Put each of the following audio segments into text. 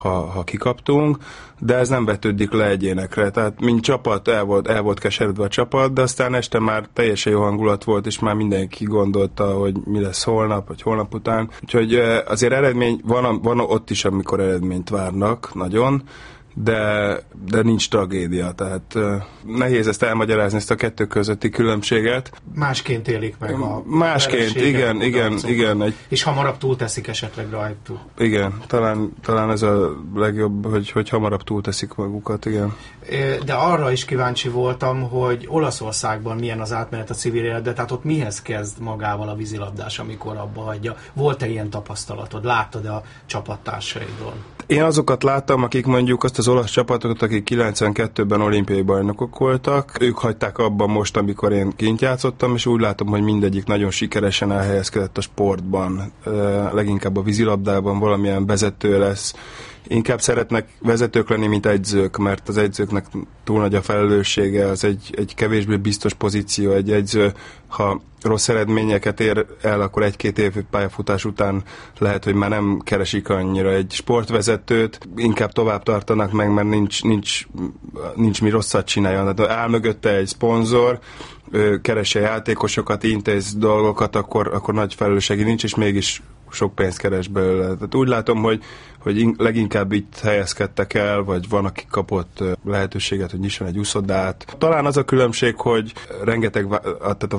ha kikaptunk, de ez nem vetődik le egyénekre. Tehát mint csapat el volt keseredve a csapat, de aztán este már teljesen jó hangulat volt, és már mindenki gondolta, hogy mi lesz holnap, vagy holnap után. Úgyhogy azért eredmény van ott is, amikor eredményt várnak nagyon, de nincs tragédia, tehát nehéz ezt elmagyarázni, ezt a kettő közötti különbséget. Másként élik meg a másként, igen. És hamarabb túlteszik esetleg rajtuk. Igen, talán ez a legjobb, hogy hamarabb túlteszik magukat, igen. De arra is kíváncsi voltam, hogy Olaszországban milyen az átmenet a civil életbe, tehát ott mihez kezd magával a vízilabdás, amikor abba hagyja. Volt-e ilyen tapasztalatod? Láttad a csapattársaidon? Én azokat láttam, akik mondjuk azt az olasz csapatokat, akik 92-ben olimpiai bajnokok voltak, ők hagyták abban most, amikor én kint játszottam, és úgy látom, hogy mindegyik nagyon sikeresen elhelyezkedett a sportban, leginkább a vízilabdában valamilyen vezető lesz. Inkább szeretnek vezetők lenni, mint egyzők, mert az egyzőknek túl nagy a felelőssége, az egy kevésbé biztos pozíció. Egy egyző, ha rossz eredményeket ér el, akkor 1-2 év pályafutás után lehet, hogy már nem keresik annyira egy sportvezetőt, inkább tovább tartanak meg, mert nincs mi rosszat csináljon. Tehát áll mögötte egy szponzor, keresse játékosokat, intéz dolgokat, akkor nagy felelősségi nincs, és mégis sok pénzt keres belőle. Tehát úgy látom, hogy leginkább itt helyezkedtek el, vagy van, aki kapott lehetőséget, hogy nyisson egy úszodát. Talán az a különbség, hogy rengeteg, tehát a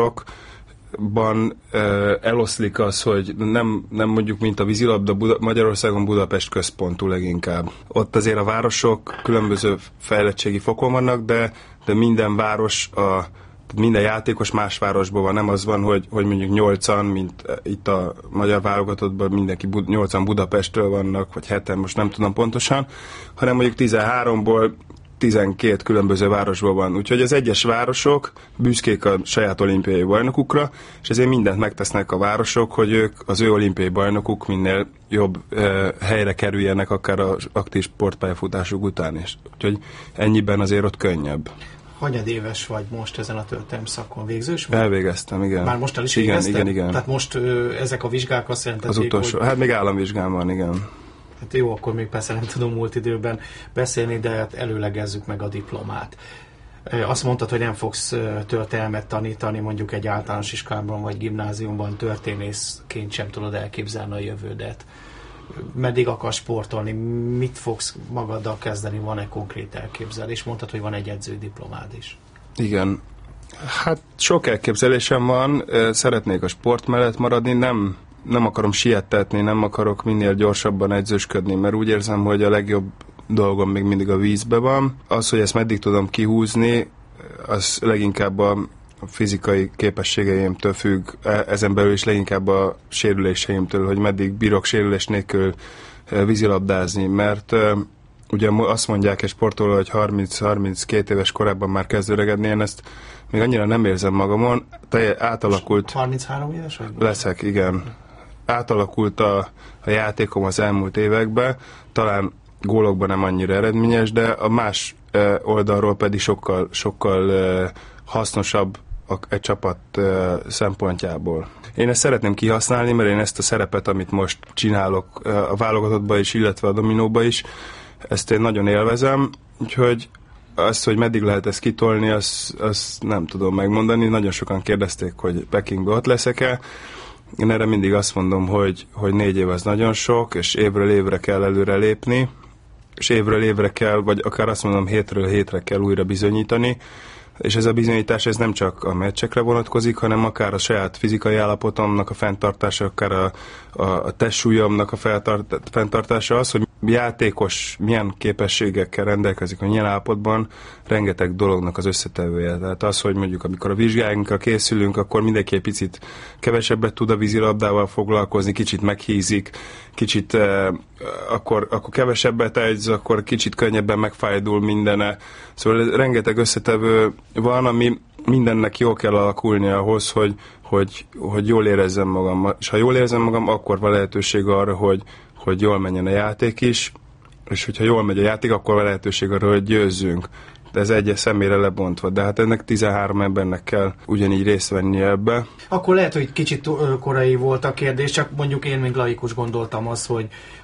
városokban eloszlik az, hogy nem mondjuk, mint a vízilabda Magyarországon Budapest központú leginkább. Ott azért a városok különböző fejlettségi fokon vannak, de minden város minden játékos más városban van, nem az van, hogy mondjuk 8-an, mint itt a magyar válogatottban mindenki 8-an Budapestről vannak, vagy 7-en, most nem tudom pontosan, hanem mondjuk 13-ból 12 különböző városból van. Úgyhogy az egyes városok büszkék a saját olimpiai bajnokukra, és ezért mindent megtesznek a városok, hogy az ő olimpiai bajnokuk minél jobb helyre kerüljenek, akár az aktív sportpályafutásuk után is. Úgyhogy ennyiben azért ott könnyebb. Hanyadéves vagy most ezen a történelmi szakon? Végzős vagy? Elvégeztem, igen. Már most el is végeztem? Igen. Tehát most ezek a vizsgák azt jelentették, az utolsó, hogy... Hát még államvizsgám van, igen. Hát jó, akkor még persze nem tudom múlt időben beszélni, de hát előlegezzük meg a diplomát. Azt mondtad, hogy nem fogsz történelmet tanítani, mondjuk egy általános iskolában vagy gimnáziumban, történészként sem tudod elképzelni a jövődet. Meddig akarsz sportolni? Mit fogsz magaddal kezdeni? Van-e konkrét elképzelés? Mondtad, hogy van egy edződiplomád is. Igen. Hát sok elképzelésem van. Szeretnék a sport mellett maradni. Nem akarom siettetni, nem akarok minél gyorsabban edzősködni, mert úgy érzem, hogy a legjobb dolgom még mindig a vízbe van. Az, hogy ezt meddig tudom kihúzni, az leginkább a fizikai képességeimtől függ, ezen belül is leginkább a sérüléseimtől, hogy meddig bírok sérülés nélkül vízilabdázni, mert ugye azt mondják egy sportoló, hogy 30-32 éves korában már kezd öregedni, én ezt még annyira nem érzem magamon. Átalakult... 33 éves vagy? Leszek, igen. Átalakult a játékom az elmúlt években, talán gólokban nem annyira eredményes, de a más oldalról pedig sokkal hasznosabb egy csapat szempontjából. Én ezt szeretném kihasználni, mert én ezt a szerepet, amit most csinálok a válogatottban is, illetve a dominóban is, ezt én nagyon élvezem, úgyhogy azt, hogy meddig lehet ezt kitolni, azt nem tudom megmondani. Nagyon sokan kérdezték, hogy Pekingbe ott leszek-e. Én erre mindig azt mondom, hogy 4 év az nagyon sok, és évről évre kell előre lépni, és évről évre kell, vagy akár azt mondom, hétről hétre kell újra bizonyítani, és ez a bizonyítás ez nem csak a meccsekre vonatkozik, hanem akár a saját fizikai állapotomnak a fenntartása, akár a testsúlyomnak a fenntartása, az, hogy játékos milyen képességekkel rendelkezik, hogy milyen állapotban, rengeteg dolognak az összetevője. Tehát az, hogy mondjuk amikor a vizsgáinkra készülünk, akkor mindenki egy picit kevesebbet tud a vízilabdával foglalkozni, kicsit meghízik, kicsit akkor kevesebbet edz, akkor kicsit könnyebben megfájdul mindene. Szóval rengeteg összetevő van, ami mindennek jól kell alakulni ahhoz, hogy jól érezzem magam. És ha jól érzem magam, akkor van lehetőség arra, hogy jól menjen a játék is, és hogyha jól megy a játék, akkor van lehetőség arra, hogy győzzünk. De ez egyes személyre lebontva. De hát ennek 13 embernek kell ugyanígy részt venni ebbe. Akkor lehet, hogy kicsit korai volt a kérdés, csak mondjuk én még laikus gondoltam azt,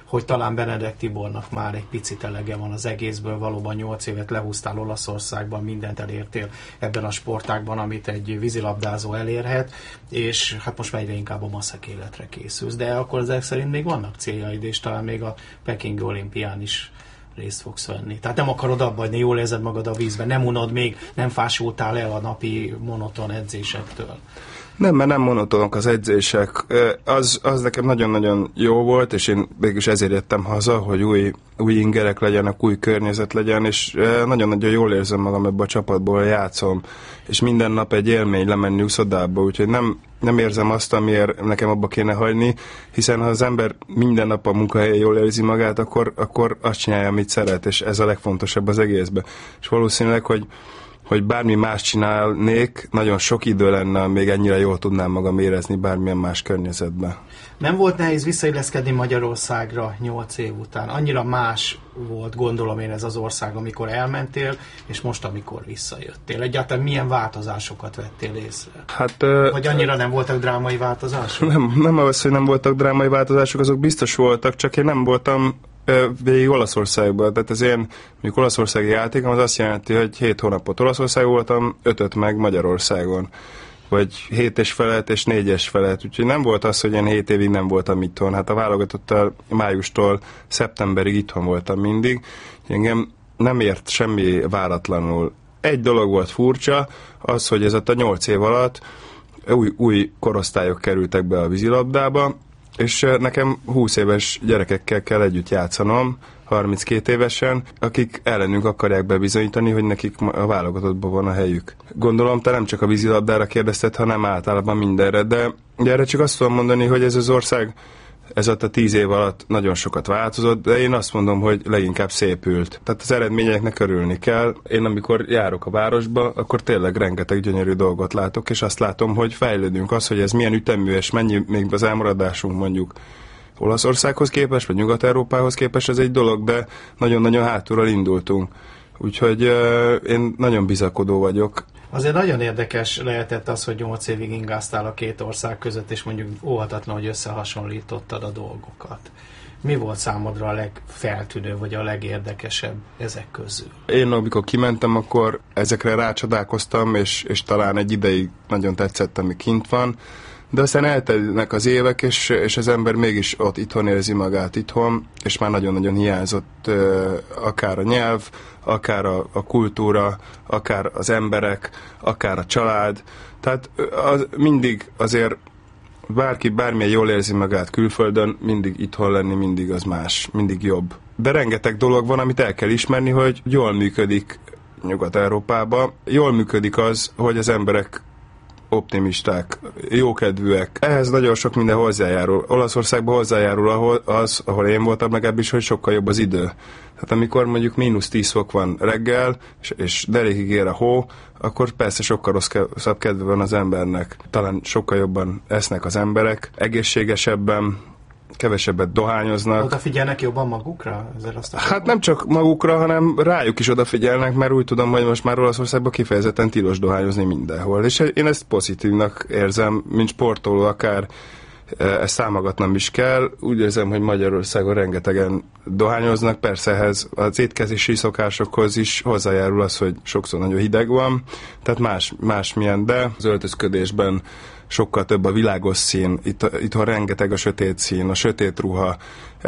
hogy talán Benedek Tibornak már egy picit elege van az egészből, valóban 8 évet lehúztál Olaszországban, mindent elértél ebben a sportágban, amit egy vízilabdázó elérhet, és hát most már egyre inkább a maszek életre készülsz. De akkor ezek szerint még vannak céljaid, és talán még a Pekingi olimpián is részt fogsz venni. Tehát nem akarod abbahagyni, jól érzed magad a vízben, nem unod még, nem fásultál el a napi monoton edzésektől. Nem, mert nem monotonok az edzések. Az nekem nagyon-nagyon jó volt, és én végülis ezért jöttem haza, hogy új ingerek legyenek, új környezet legyen, és nagyon-nagyon jól érzem magam ebbe a csapatból, játszom, és minden nap egy élmény lemenni úszodába, úgyhogy nem érzem azt, amiért nekem abba kéne hagyni, hiszen ha az ember minden nap a munkahelyen jól érzi magát, akkor azt csinálja, amit szeret, és ez a legfontosabb az egészben. És valószínűleg, hogy bármi más csinálnék, nagyon sok idő lenne, még ennyire jól tudnám magam érezni bármilyen más környezetben. Nem volt nehéz visszailleszkedni Magyarországra 8 év után? Annyira más volt, gondolom én, ez az ország, amikor elmentél, és most, amikor visszajöttél. Egyáltalán milyen változásokat vettél észre? Vagy annyira nem voltak drámai változások? Nem az, hogy nem voltak drámai változások, azok biztos voltak, csak én nem voltam végig Olaszországban. Tehát az én mondjuk olaszországi játékom az azt jelenti, hogy 7 hónapot Olaszországban voltam, 5 meg Magyarországon. Vagy 7 és felet és 4 és felet. Úgyhogy nem volt az, hogy én 7 évig nem voltam itthon. Hát a válogatottal májustól szeptemberig itthon voltam mindig. Engem nem ért semmi váratlanul. Egy dolog volt furcsa, az, hogy ez a 8 év alatt új korosztályok kerültek be a vízilabdába, és nekem 20 éves gyerekekkel kell együtt játszanom, 32 évesen, akik ellenünk akarják bebizonyítani, hogy nekik a válogatottban van a helyük. Gondolom, te nem csak a vízilabdára kérdezted, hanem általában mindenre, de erre csak azt tudom mondani, hogy ez az ország ez a 10 év alatt nagyon sokat változott, de én azt mondom, hogy leginkább szépült. Tehát az eredményeknek örülni kell. Én amikor járok a városba, akkor tényleg rengeteg gyönyörű dolgot látok, és azt látom, hogy fejlődünk. Az, hogy ez milyen ütemű, és mennyi még az elmaradásunk mondjuk Olaszországhoz képest, vagy Nyugat-Európához képest, ez egy dolog, de nagyon-nagyon hátulról indultunk. Úgyhogy én nagyon bizakodó vagyok. Azért nagyon érdekes lehetett az, hogy 8 évig ingáztál a két ország között, és mondjuk óhatatlan, hogy összehasonlítottad a dolgokat. Mi volt számodra a legfeltűnőbb, vagy a legérdekesebb ezek közül? Én, amikor kimentem, akkor ezekre rácsodálkoztam, és talán egy ideig nagyon tetszett, ami kint van, de aztán eltelnek az évek, és az ember mégis ott itthon érzi magát itthon, és már nagyon-nagyon hiányzott akár a nyelv, akár a kultúra, akár az emberek, akár a család. Tehát mindig azért bármilyen jól érzi magát külföldön, mindig itthon lenni, mindig az más, mindig jobb. De rengeteg dolog van, amit el kell ismerni, hogy jól működik Nyugat-Európában. Jól működik az, hogy az emberek optimisták, jókedvűek. Ehhez nagyon sok minden hozzájárul. Olaszországban hozzájárul ahol én voltam legalábbis, hogy sokkal jobb az idő. Tehát amikor mondjuk -10 fok van reggel, és derékig ér a hó, akkor persze sokkal rosszabb kedve van az embernek. Talán sokkal jobban esznek az emberek, egészségesebben, kevesebbet dohányoznak. Odafigyelnek jobban magukra? Hát nem csak magukra, hanem rájuk is odafigyelnek, mert úgy tudom, hogy most már Olaszországban kifejezetten tilos dohányozni mindenhol. És én ezt pozitívnak érzem, mint sportoló akár ezt számogatnom is kell. Úgy érzem, hogy Magyarországon rengetegen dohányoznak, persze ehhez az étkezési szokásokhoz is hozzájárul az, hogy sokszor nagyon hideg van, tehát másmilyen, de az öltözködésben sokkal több a világos szín, itthon rengeteg a sötét szín, a sötét ruha.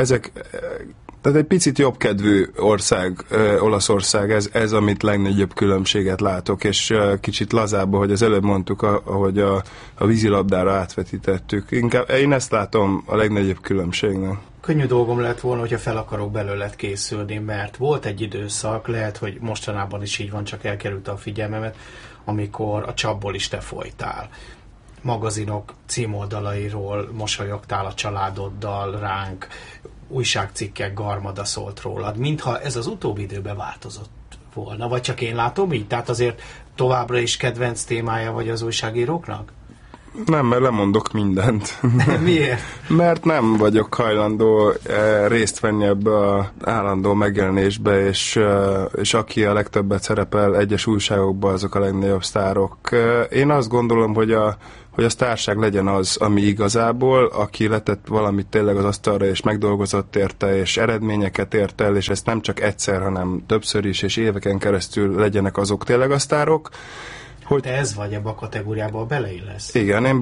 Tehát egy picit jobbkedvű ország, Olaszország, ez amit legnagyobb különbséget látok, és kicsit lazább, ahogy az előbb mondtuk, ahogy a vízilabdára átvetítettük. Inkább én ezt látom a legnagyobb különbségnek. Könnyű dolgom lett volna, hogyha fel akarok belőled készülni, mert volt egy időszak, lehet, hogy mostanában is így van, csak elkerülte a figyelmemet, amikor a csapból is te folytál. Magazinok címoldalairól mosolyogtál a családoddal ránk, újságcikkek garmada szólt rólad, mintha ez az utóbbi időben változott volna, vagy csak én látom így? Tehát azért továbbra is kedvenc témája vagy az újságíróknak? Nem, mert lemondok mindent. Miért? Mert nem vagyok hajlandó részt venni ebbe az állandó megjelenésbe, és aki a legtöbbet szerepel egyes újságokban, azok a legnagyobb sztárok. Én azt gondolom, hogy hogy a sztárság legyen az, ami igazából, aki letett valamit tényleg az asztalra, és megdolgozott érte, és eredményeket ért el, és ezt nem csak egyszer, hanem többször is, és éveken keresztül legyenek azok tényleg a sztárok. Hogy te ez vagy ebbe a kategóriába, beleillesz. Igen, én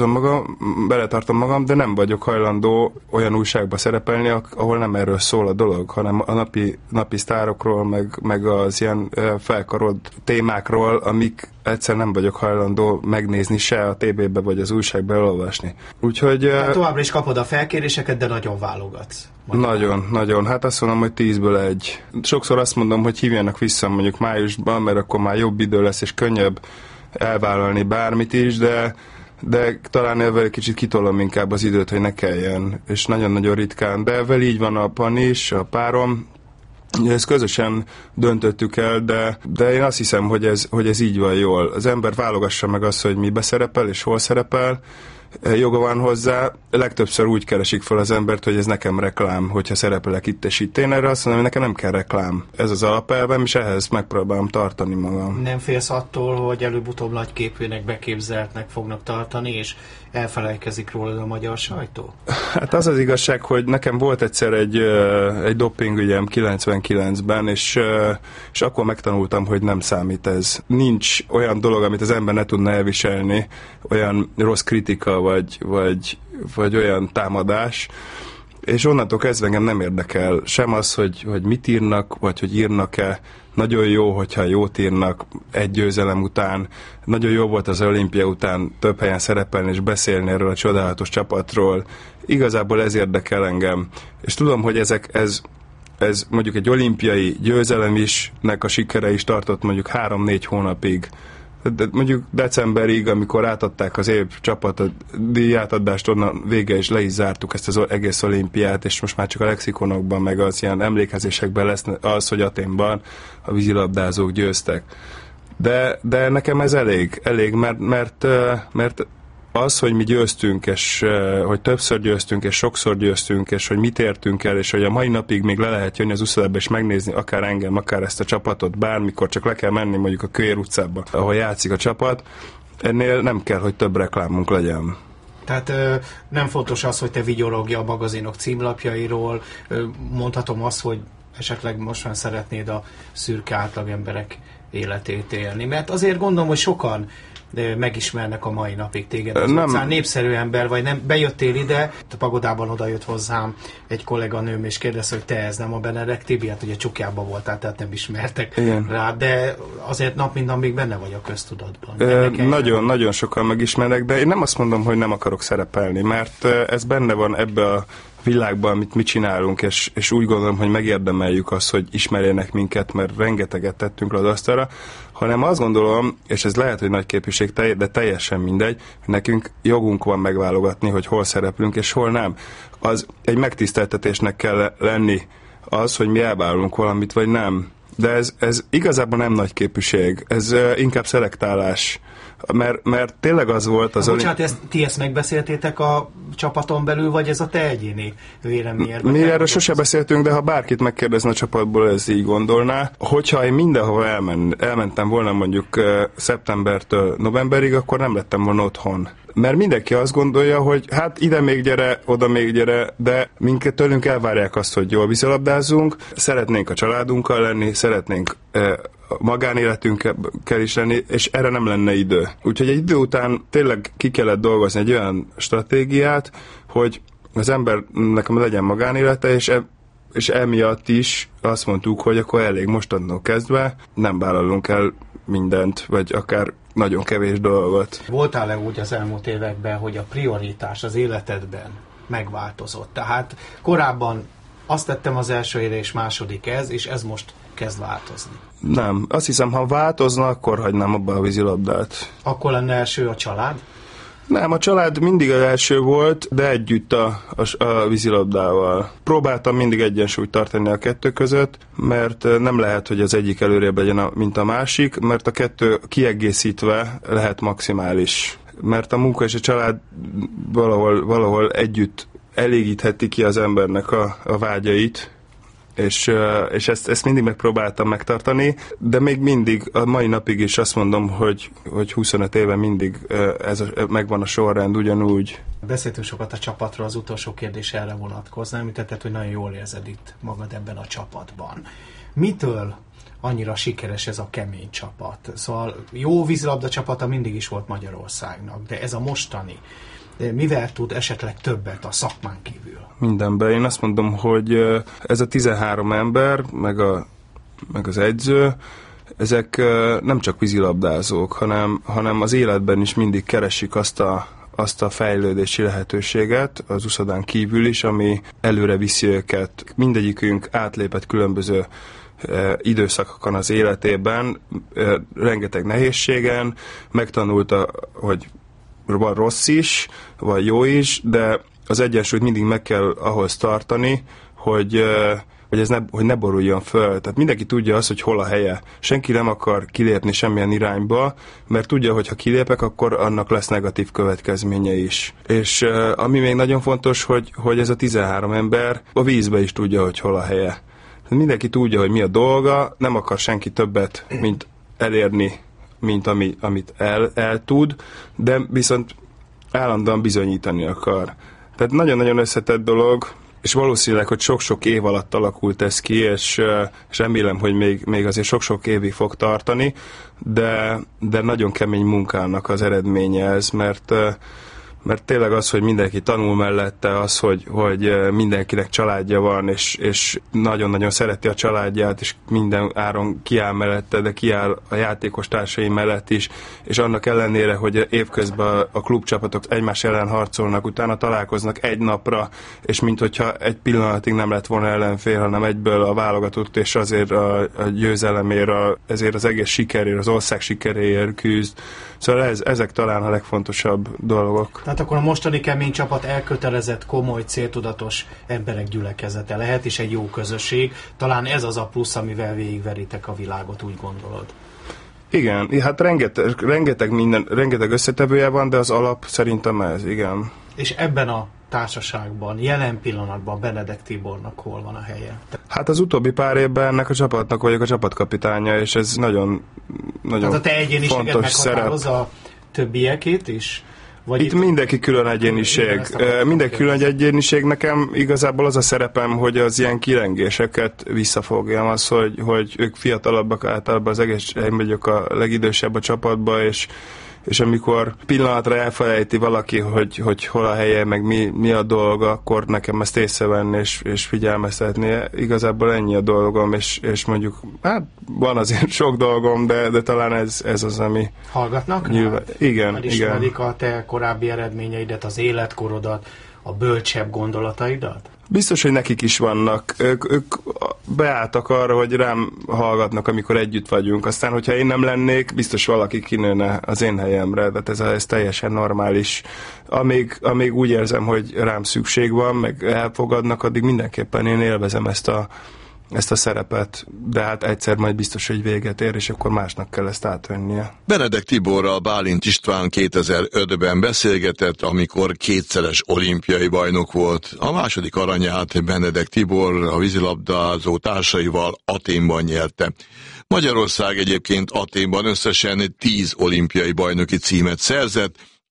beletartom magam, de nem vagyok hajlandó olyan újságba szerepelni, ahol nem erről szól a dolog, hanem a napi sztárokról, meg az ilyen felkarolt témákról, amik egyszer nem vagyok hajlandó megnézni se a tévében vagy az újságban elolvasni. Úgyhogy... Hát továbbra is kapod a felkéréseket, de nagyon válogatsz. Nagyon. Hát azt mondom, hogy 10-ből 1. Sokszor azt mondom, hogy hívjanak vissza mondjuk májusban, mert akkor már jobb idő lesz, és könnyebb elvállalni bármit is, de talán ezzel egy kicsit kitolom inkább az időt, hogy ne kelljen, és nagyon-nagyon ritkán. De ezzel így van a Pani is, a párom, ezt közösen döntöttük el, de én azt hiszem, hogy ez így van jól. Az ember válogassa meg azt, hogy mibe szerepel és hol szerepel, joga van hozzá. Legtöbbször úgy keresik fel az embert, hogy ez nekem reklám, hogyha szerepelek itt és itt. Én erre azt mondom, hogy nekem nem kell reklám. Ez az alapelvem, és ehhez megpróbálom tartani magam. Nem félsz attól, hogy előbb-utóbb nagy képűnek, beképzeltnek fognak tartani, és elfelejkezik róla a magyar sajtó? Hát az az igazság, hogy nekem volt egyszer egy dopingügyem 99-ben, és akkor megtanultam, hogy nem számít ez. Nincs olyan dolog, amit az ember ne tudna elviselni, olyan rossz kritika, vagy olyan támadás, és onnantól kezdve engem nem érdekel sem az, hogy mit írnak, vagy hogy írnak-e. Nagyon jó, hogyha jót írnak egy győzelem után. Nagyon jó volt az olimpia után több helyen szerepelni és beszélni erről a csodálatos csapatról. Igazából ez érdekel engem. És tudom, hogy ez mondjuk egy olimpiai győzelem is, nek a sikere is tartott mondjuk 3-4 hónapig. De mondjuk decemberig, amikor átadták az év csapat a díjátadást, onnan vége is le is zártuk ezt az egész olimpiát, és most már csak a lexikonokban, meg az ilyen emlékezésekben lesz az, hogy Athénban a vízilabdázók győztek. De nekem ez elég, mert az, hogy mi győztünk, és hogy többször győztünk, és sokszor győztünk, és hogy mit értünk el, és hogy a mai napig még le lehet jönni az uszodába, és megnézni akár engem, akár ezt a csapatot, bármikor csak le kell menni mondjuk a Kőér utcába, ahol játszik a csapat, ennél nem kell, hogy több reklámunk legyen. Tehát nem fontos az, hogy te vigyorogj a magazinok címlapjairól, mondhatom azt, hogy esetleg most már szeretnéd a szürke átlagemberek életét élni, mert azért gondolom, hogy sokan megismernek a mai napig téged az utcán. Népszerű ember vagy, nem bejöttél ide, a pagodában odajött hozzám egy kolléganőm, és kérdezte, hogy te ez nem a Benedek Tibi, hát ugye csukjában voltál, tehát nem ismertek rá, de azért nap mint nap még benne vagy a köztudatban. Nagyon sokan megismernek, de én nem azt mondom, hogy nem akarok szerepelni, mert ez benne van ebbe a világban, amit mi csinálunk, és úgy gondolom, hogy megérdemeljük azt, hogy ismerjenek minket, mert rengeteget tettünk le az asztalra, hanem azt gondolom, és ez lehet, hogy nagy képviség, de teljesen mindegy, hogy nekünk jogunk van megválogatni, hogy hol szereplünk, és hol nem. Az egy megtiszteltetésnek kell lenni az, hogy mi elvállalunk valamit, vagy nem. De ez igazából nem nagy képviség, ez inkább szelektálás. Mert tényleg az volt az... Bocsánat, ti ezt megbeszéltétek a csapaton belül, vagy ez a te egyéni véleményed? Mi erről sose beszéltünk, de ha bárkit megkérdezne a csapatból, ez így gondolná. Hogyha én mindenhova elmentem volna mondjuk szeptembertől novemberig, akkor nem lettem volna otthon. Mert mindenki azt gondolja, hogy hát ide még gyere, oda még gyere, de minket tőlünk elvárják azt, hogy jól vízilabdázzunk, szeretnénk a családunkkal lenni, szeretnénk a magánéletünkkel is lenni, és erre nem lenne idő. Úgyhogy egy idő után tényleg ki kellett dolgozni egy olyan stratégiát, hogy az embernek legyen magánélete, és emiatt is azt mondtuk, hogy akkor elég mostantól kezdve nem vállalunk el mindent, vagy akár nagyon kevés dolgot. Voltál-e úgy az elmúlt években, hogy a prioritás az életedben megváltozott? Tehát korábban azt tettem az első helyre, és második ez, és ez most kezd változni. Nem. Azt hiszem, ha változna, akkor hagynám abba a vízilabdát. Akkor lenne első a család? Nem, a család mindig az első volt, de együtt a vízilabdával. Próbáltam mindig egyensúlyt tartani a kettő között, mert nem lehet, hogy az egyik előrébb legyen, mint a másik, mert a kettő kiegészítve lehet maximális. Mert a munka és a család valahol együtt elégítheti ki az embernek a vágyait, és ezt mindig megpróbáltam megtartani, de még mindig, a mai napig is azt mondom, hogy 25 éve mindig megvan a sorrend ugyanúgy. Beszéltünk sokat a csapatról, az utolsó kérdés erre vonatkozna, említetted, hogy nagyon jól érzed itt magad ebben a csapatban. Mitől annyira sikeres ez a kemény csapat? Szóval jó vízilabda csapata mindig is volt Magyarországnak, de ez a mostani, mivel tud esetleg többet a szakmán kívül? Mindenben. Én azt mondom, hogy ez a 13 ember, meg az edző, ezek nem csak vízilabdázók, hanem az életben is mindig keresik azt a fejlődési lehetőséget az úszodán kívül is, ami előre viszi őket. Mindegyikünk átlépett különböző időszakokon az életében, rengeteg nehézségen, megtanulta, hogy van rossz is, vagy jó is, de az egyensúlyt mindig meg kell ahhoz tartani, hogy ne boruljon föl. Tehát mindenki tudja azt, hogy hol a helye. Senki nem akar kilépni semmilyen irányba, mert tudja, hogy ha kilépek, akkor annak lesz negatív következménye is. És ami még nagyon fontos, hogy ez a 13 ember a vízbe is tudja, hogy hol a helye. Mindenki tudja, hogy mi a dolga, nem akar senki többet, mint elérni, mint amit el tud, de viszont állandóan bizonyítani akar. Tehát nagyon-nagyon összetett dolog, és valószínűleg, hogy sok-sok év alatt alakult ez ki, és remélem, hogy még azért sok-sok évig fog tartani, de nagyon kemény munkának az eredménye ez, mert tényleg az, hogy mindenki tanul mellette, az, hogy mindenkinek családja van, és nagyon-nagyon szereti a családját, és minden áron kiáll mellette, de kiáll a játékos társai mellett is, és annak ellenére, hogy évközben a klubcsapatok egymás ellen harcolnak, utána találkoznak egy napra, és minthogyha egy pillanatig nem lett volna ellenfél, hanem egyből a válogatott, és azért a győzelemért, ezért az egész sikerért, az ország sikeréért küzd. Szóval ezek talán a legfontosabb dolgok. Tehát akkor a mostani kemény csapat elkötelezett, komoly, céltudatos emberek gyülekezete lehet, és egy jó közösség. Talán ez az a plusz, amivel végigveritek a világot, úgy gondolod? Igen, hát rengeteg összetevője van, de az alap szerintem ez, igen. És ebben a társaságban, jelen pillanatban Benedek Tibornak hol van a helye? Hát az utóbbi pár évben ennek a csapatnak vagyok a csapatkapitánya, és ez nagyon tehát a te egyéniséget meghatározza a többiekét is? Vagy itt mindenki külön egyéniség. Mindenki külön egyéniség. Nekem igazából az a szerepem, hogy az ilyen kilengéseket visszafogjam. Az, hogy ők fiatalabbak, általában az egész, én vagyok a legidősebb a csapatban, és amikor pillanatra elfelejti valaki, hogy hol a helye, meg mi a dolga, akkor nekem ezt észrevenni és figyelmeztetni. Igazából ennyi a dolgom, és mondjuk, hát van azért sok dolgom, de talán ez az, ami... Hallgatnak? Nyilván, igen. Elismerik a te korábbi eredményeidet, az életkorodat, a bölcsebb gondolataidat? Biztos, hogy nekik is vannak. Ők beálltak arra, hogy rám hallgatnak, amikor együtt vagyunk. Aztán, hogyha én nem lennék, biztos valaki kinőne az én helyemre. Tehát ez teljesen normális. Amíg úgy érzem, hogy rám szükség van, meg elfogadnak, addig mindenképpen én élvezem ezt a szerepet, de hát egyszer majd biztos, hogy véget ér, és akkor másnak kell ezt átvennie. Benedek Tiborral Bálint István 2005-ben beszélgetett, amikor kétszeres olimpiai bajnok volt. A második aranyát Benedek Tibor a vízilabdázó társaival Athénban nyerte. Magyarország egyébként Athénban összesen 10 olimpiai bajnoki címet szerzett,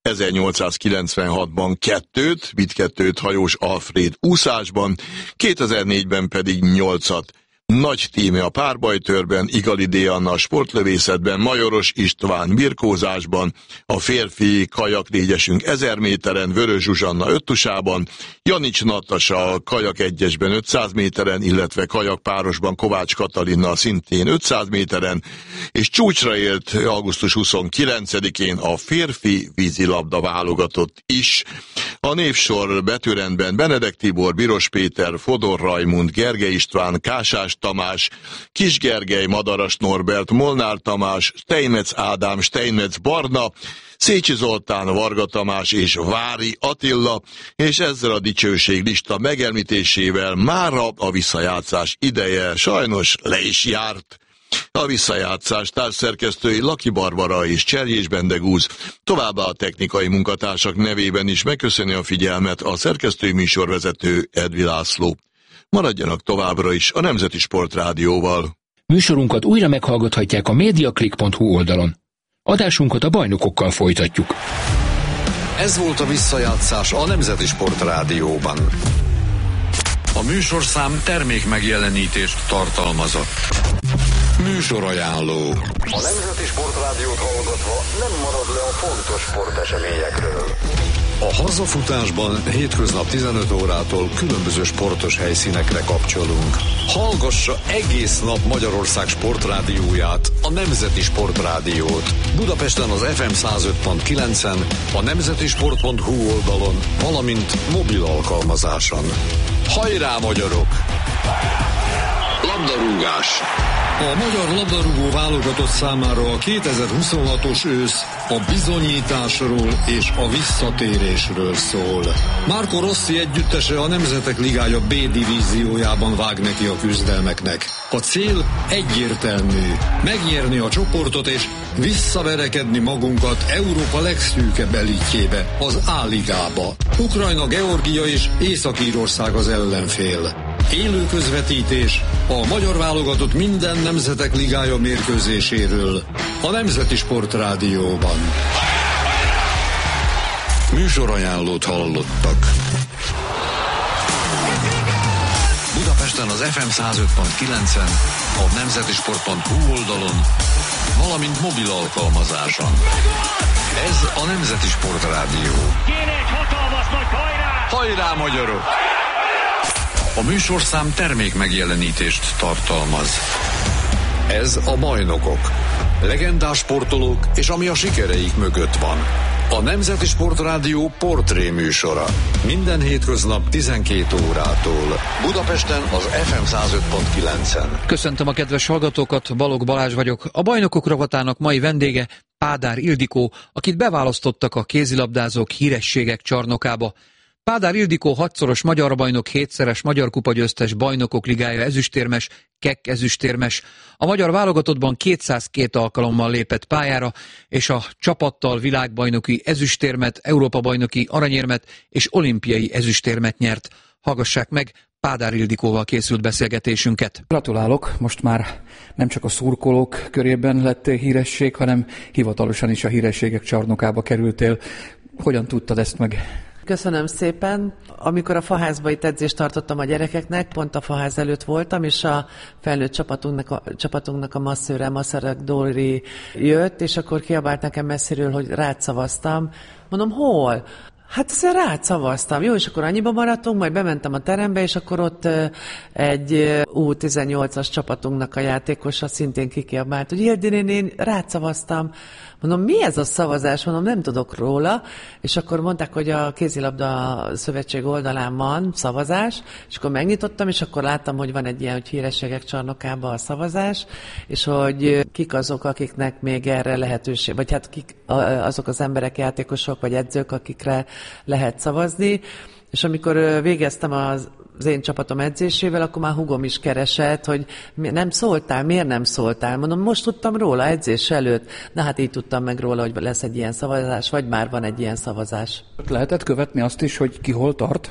1896-ban 2-t, mindkettőt Hajós Alfréd úszásban, 2004-ben pedig 8-at. Nagy tíme a párbajtőrben, Igali D. Anna a sportlövészetben, Majoros István birkózásban, a férfi kajak négyesünk 1000 méteren, Vörös Zsuzsanna öttusában, Janics Natasa a kajak egyesben 500 méteren, illetve kajak párosban Kovács Katalina szintén 500 méteren, és csúcsra élt augusztus 29-én a férfi vízilabda válogatott is. A névsor betűrendben Benedek Tibor, Biros Péter, Fodor Rajmund, Gergely István, Kásás Tamás, Kis Gergely, Madaras Norbert, Molnár Tamás, Steinmetz Ádám, Steinmetz Barna, Szécsi Zoltán, Varga Tamás és Vári Attila, és ezzel a dicsőség lista megemlítésével mára a visszajátszás ideje sajnos le is járt. A visszajátszás társszerkesztői Laki Barbara és Cserjés Bendegúz, továbbá a technikai munkatársak nevében is megköszöni a figyelmet a szerkesztői műsorvezető Edvi László. Maradjanak továbbra is a Nemzeti Sport Rádióval. Műsorunkat újra meghallgathatják a mediaclick.hu oldalon. Adásunkat a bajnokokkal folytatjuk. Ez volt a visszajátszás a Nemzeti Sport Rádióban. A műsorszám termék megjelenítést tartalmazott. Műsorajánló. A Nemzeti Sport Rádiót hallgatva nem marad le a fontos sporteseményekről. A hazafutásban hétköznap 15 órától különböző sportos helyszínekre kapcsolunk. Hallgassa egész nap Magyarország sportrádióját, a Nemzeti Sport Rádiót. Budapesten az FM 105.9-en, a nemzetisport.hu oldalon, valamint mobil alkalmazáson. Hajrá, magyarok! Labdarúgás. A magyar labdarúgó válogatott számára a 2026-os ősz a bizonyításról és a visszatérésről szól. Marco Rossi együttese a Nemzetek Ligája B divíziójában vág neki a küzdelmeknek. A cél egyértelmű: megnyerni a csoportot és visszaverekedni magunkat Európa legszűkebb elitjébe, az A-ligába. Ukrajna, Georgia és Észak-Írország az ellenfél. Élő közvetítés a magyar válogatott minden Nemzetek Ligája mérkőzéséről a Nemzeti Sport Rádióban. Műsorajánlót hallottak. Budapesten az FM 105.9-en, a nemzetisport.hu oldalon, valamint mobil alkalmazáson. Ez a Nemzeti Sport Rádió. Kéne egy hatalmas nagy hajrá! Hajrá, magyarok! A műsorszám termék megjelenítést tartalmaz. Ez a Bajnokok. Legendás sportolók és ami a sikereik mögött van. A Nemzeti Sport Rádió portré műsora. Minden hétköznap 12 órától. Budapesten az FM 105.9-en. Köszöntöm a kedves hallgatókat, Balogh Balázs vagyok. A Bajnokok rovatának mai vendége Pádár Ildikó, akit beválasztottak a kézilabdázók hírességek csarnokába. Pádár Ildikó 6-szoros magyar bajnok, 7-szeres magyar kupagyőztes, Bajnokok Ligája ezüstérmes, KEK ezüstérmes. A magyar válogatottban 202 alkalommal lépett pályára, és a csapattal világbajnoki ezüstérmet, Európa-bajnoki aranyérmet és olimpiai ezüstérmet nyert. Hallgassák meg Pádár Ildikóval készült beszélgetésünket. Gratulálok, most már nem csak a szurkolók körében lettél híresség, hanem hivatalosan is a hírességek csarnokába kerültél. Hogyan tudtad ezt meg? Köszönöm szépen. Amikor a Faházba itt edzést tartottam a gyerekeknek, pont a Faház előtt voltam, és a felnőtt csapatunknak a masszőre, Masaryk Dóri jött, és akkor kiabált nekem messziről, hogy rád szavaztam. Mondom, hol? Hát azért rád szavaztam. Jó, és akkor annyiba maradtunk, majd bementem a terembe, és akkor ott egy U18-as csapatunknak a játékosa szintén kikiabált, hogy Ildin, én rád szavaztam. Mondom, mi ez a szavazás? Mondom, nem tudok róla. És akkor mondták, hogy a kézilabda szövetség oldalán van szavazás, és akkor megnyitottam, és akkor láttam, hogy van egy ilyen, hogy hírességek csarnokában a szavazás, és hogy kik azok, akiknek még erre lehetőség, vagy hát kik azok az emberek, játékosok, vagy edzők, akikre lehet szavazni. És amikor végeztem az én csapatom edzésével, akkor már húgom is keresett, hogy nem szóltál, miért nem szóltál? Mondom, most tudtam róla edzés előtt. Na hát így tudtam meg róla, hogy lesz egy ilyen szavazás, vagy már van egy ilyen szavazás. Lehetett követni azt is, hogy ki hol tart?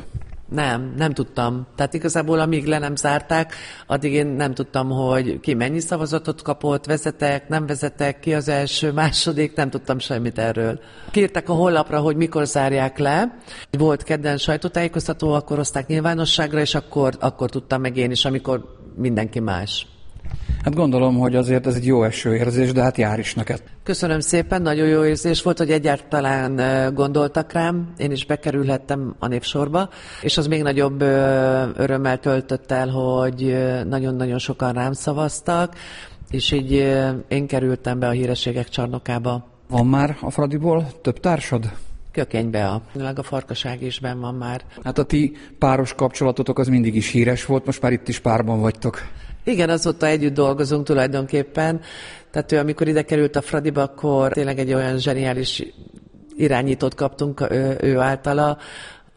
Nem tudtam. Tehát igazából amíg le nem zárták, addig én nem tudtam, hogy ki mennyi szavazatot kapott, vezetek, nem vezetek, ki az első, második, nem tudtam semmit erről. Kértek a honlapra, hogy mikor zárják le. Volt kedden sajtótájékoztató, akkor hozták nyilvánosságra, és akkor tudtam meg én is, amikor mindenki más. Hát gondolom, hogy azért ez egy jó esőérzés, de hát jár is neked. Köszönöm szépen, nagyon jó érzés volt, hogy egyáltalán gondoltak rám, én is bekerülhettem a névsorba, és az még nagyobb örömmel töltött el, hogy nagyon-nagyon sokan rám szavaztak, és így én kerültem be a hírességek csarnokába. Van már a Fradiból több társad? Kökenybe a Farkaság is benn van már. Hát a ti páros kapcsolatotok az mindig is híres volt, most már itt is párban vagytok. Igen, azóta együtt dolgozunk tulajdonképpen. Tehát ő, amikor ide került a Fradiba, akkor tényleg egy olyan zseniális irányítót kaptunk ő általa,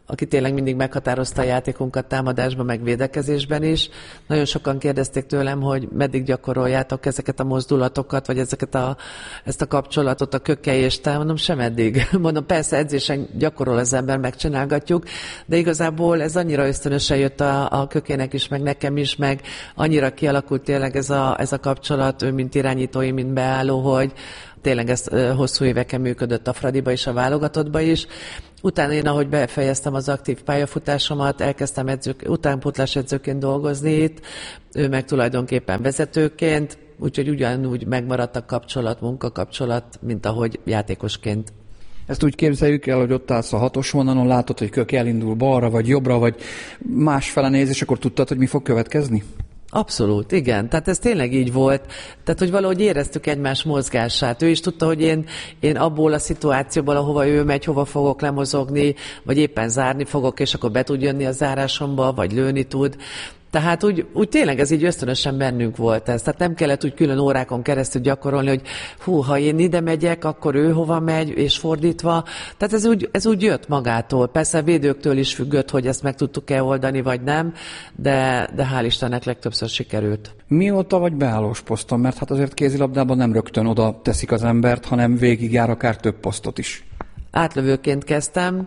aki tényleg mindig meghatározta a játékunkat támadásban, meg védekezésben is. Nagyon sokan kérdezték tőlem, hogy meddig gyakoroljátok ezeket a mozdulatokat, vagy ezt a kapcsolatot a Kökely és te. Mondom, sem eddig. Mondom, persze edzésen gyakorol az ember, megcsinálgatjuk, de igazából ez annyira ösztönösen jött a Kökének is, meg nekem is, meg annyira kialakult tényleg ez a kapcsolat, ő mint irányítói, mint beálló, hogy tényleg ez hosszú éveken működött a Fradiba és a válogatottba is. Utána én, ahogy befejeztem az aktív pályafutásomat, elkezdtem utánpótlás edzőként dolgozni itt, ő meg tulajdonképpen vezetőként, úgyhogy ugyanúgy megmaradt a munkakapcsolat, mint ahogy játékosként. Ezt úgy képzeljük el, hogy ott állsz a 6-os vonalon, látod, hogy Kök elindul balra, vagy jobbra, vagy másfele néz, és akkor tudtad, hogy mi fog következni? Abszolút, igen. Tehát ez tényleg így volt. Tehát, hogy valahogy éreztük egymás mozgását. Ő is tudta, hogy én abból a szituációból, ahova ő megy, hova fogok lemozogni, vagy éppen zárni fogok, és akkor be tud jönni a zárásomba, vagy lőni tud. Tehát úgy tényleg ez így ösztönösen bennünk volt ez. Tehát nem kellett úgy külön órákon keresztül gyakorolni, hogy ha én ide megyek, akkor ő hova megy, és fordítva. Tehát ez úgy jött magától. Persze a védőktől is függött, hogy ezt meg tudtuk-e oldani, vagy nem, de hál' Istennek legtöbbször sikerült. Mióta vagy beállós poszton? Mert hát azért kézilabdában nem rögtön oda teszik az embert, hanem végigjár akár több posztot is. Átlövőként kezdtem,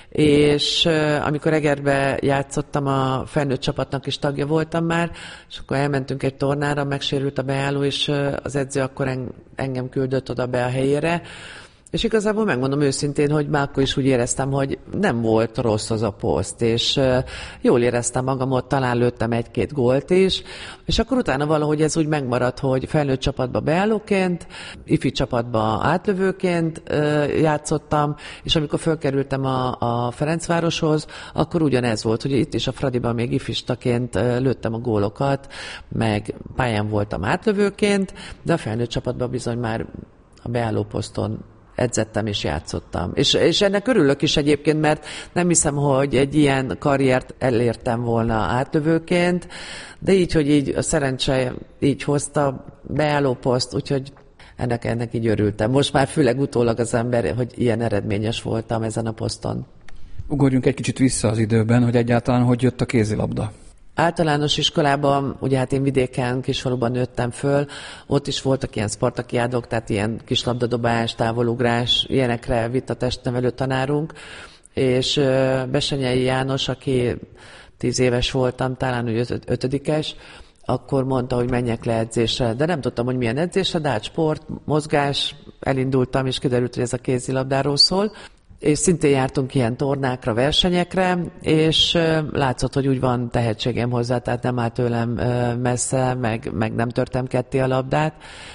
és amikor Egerbe játszottam, a felnőtt csapatnak is tagja voltam már, és akkor elmentünk egy tornára, megsérült a beálló, és az edző akkor engem küldött oda be a helyére, és igazából megmondom őszintén, hogy már akkor is úgy éreztem, hogy nem volt rossz az a poszt, és jól éreztem magam ott, talán lőttem 1-2 gólt is, és akkor utána valahogy ez úgy megmaradt, hogy felnőtt csapatba beállóként, ifi csapatba átlövőként játszottam, és amikor fölkerültem a Ferencvároshoz, akkor ugyanez volt, hogy itt is a Fradiban még ifistaként lőttem a gólokat, meg pályán voltam átlövőként, de a felnőtt csapatban bizony már a beálló poszton edzettem és játszottam. És ennek örülök is egyébként, mert nem hiszem, hogy egy ilyen karriert elértem volna átlövőként, de így, hogy így a szerencse így hozta beálló poszt, úgyhogy ennek így örültem. Most már főleg utólag az ember, hogy ilyen eredményes voltam ezen a poszton. Ugorjunk egy kicsit vissza az időben, hogy egyáltalán hogy jött a kézilabda. Általános iskolában, ugye hát én vidéken, kisfaluban nőttem föl, ott is voltak ilyen spartakiádok, tehát ilyen kislabdadobás, távolugrás, ilyenekre vitt a testnevelő tanárunk, és Besenyei János, aki 10 éves voltam, talán úgy 5-es, akkor mondta, hogy menjek le edzésre, de nem tudtam, hogy milyen edzésre, de hát sport, mozgás, elindultam, és kiderült, hogy ez a kézilabdáról szól. És szintén jártunk ilyen tornákra, versenyekre, és látszott, hogy úgy van tehetségem hozzá, tehát nem állt tőlem messze, meg nem törtem ketté a labdát,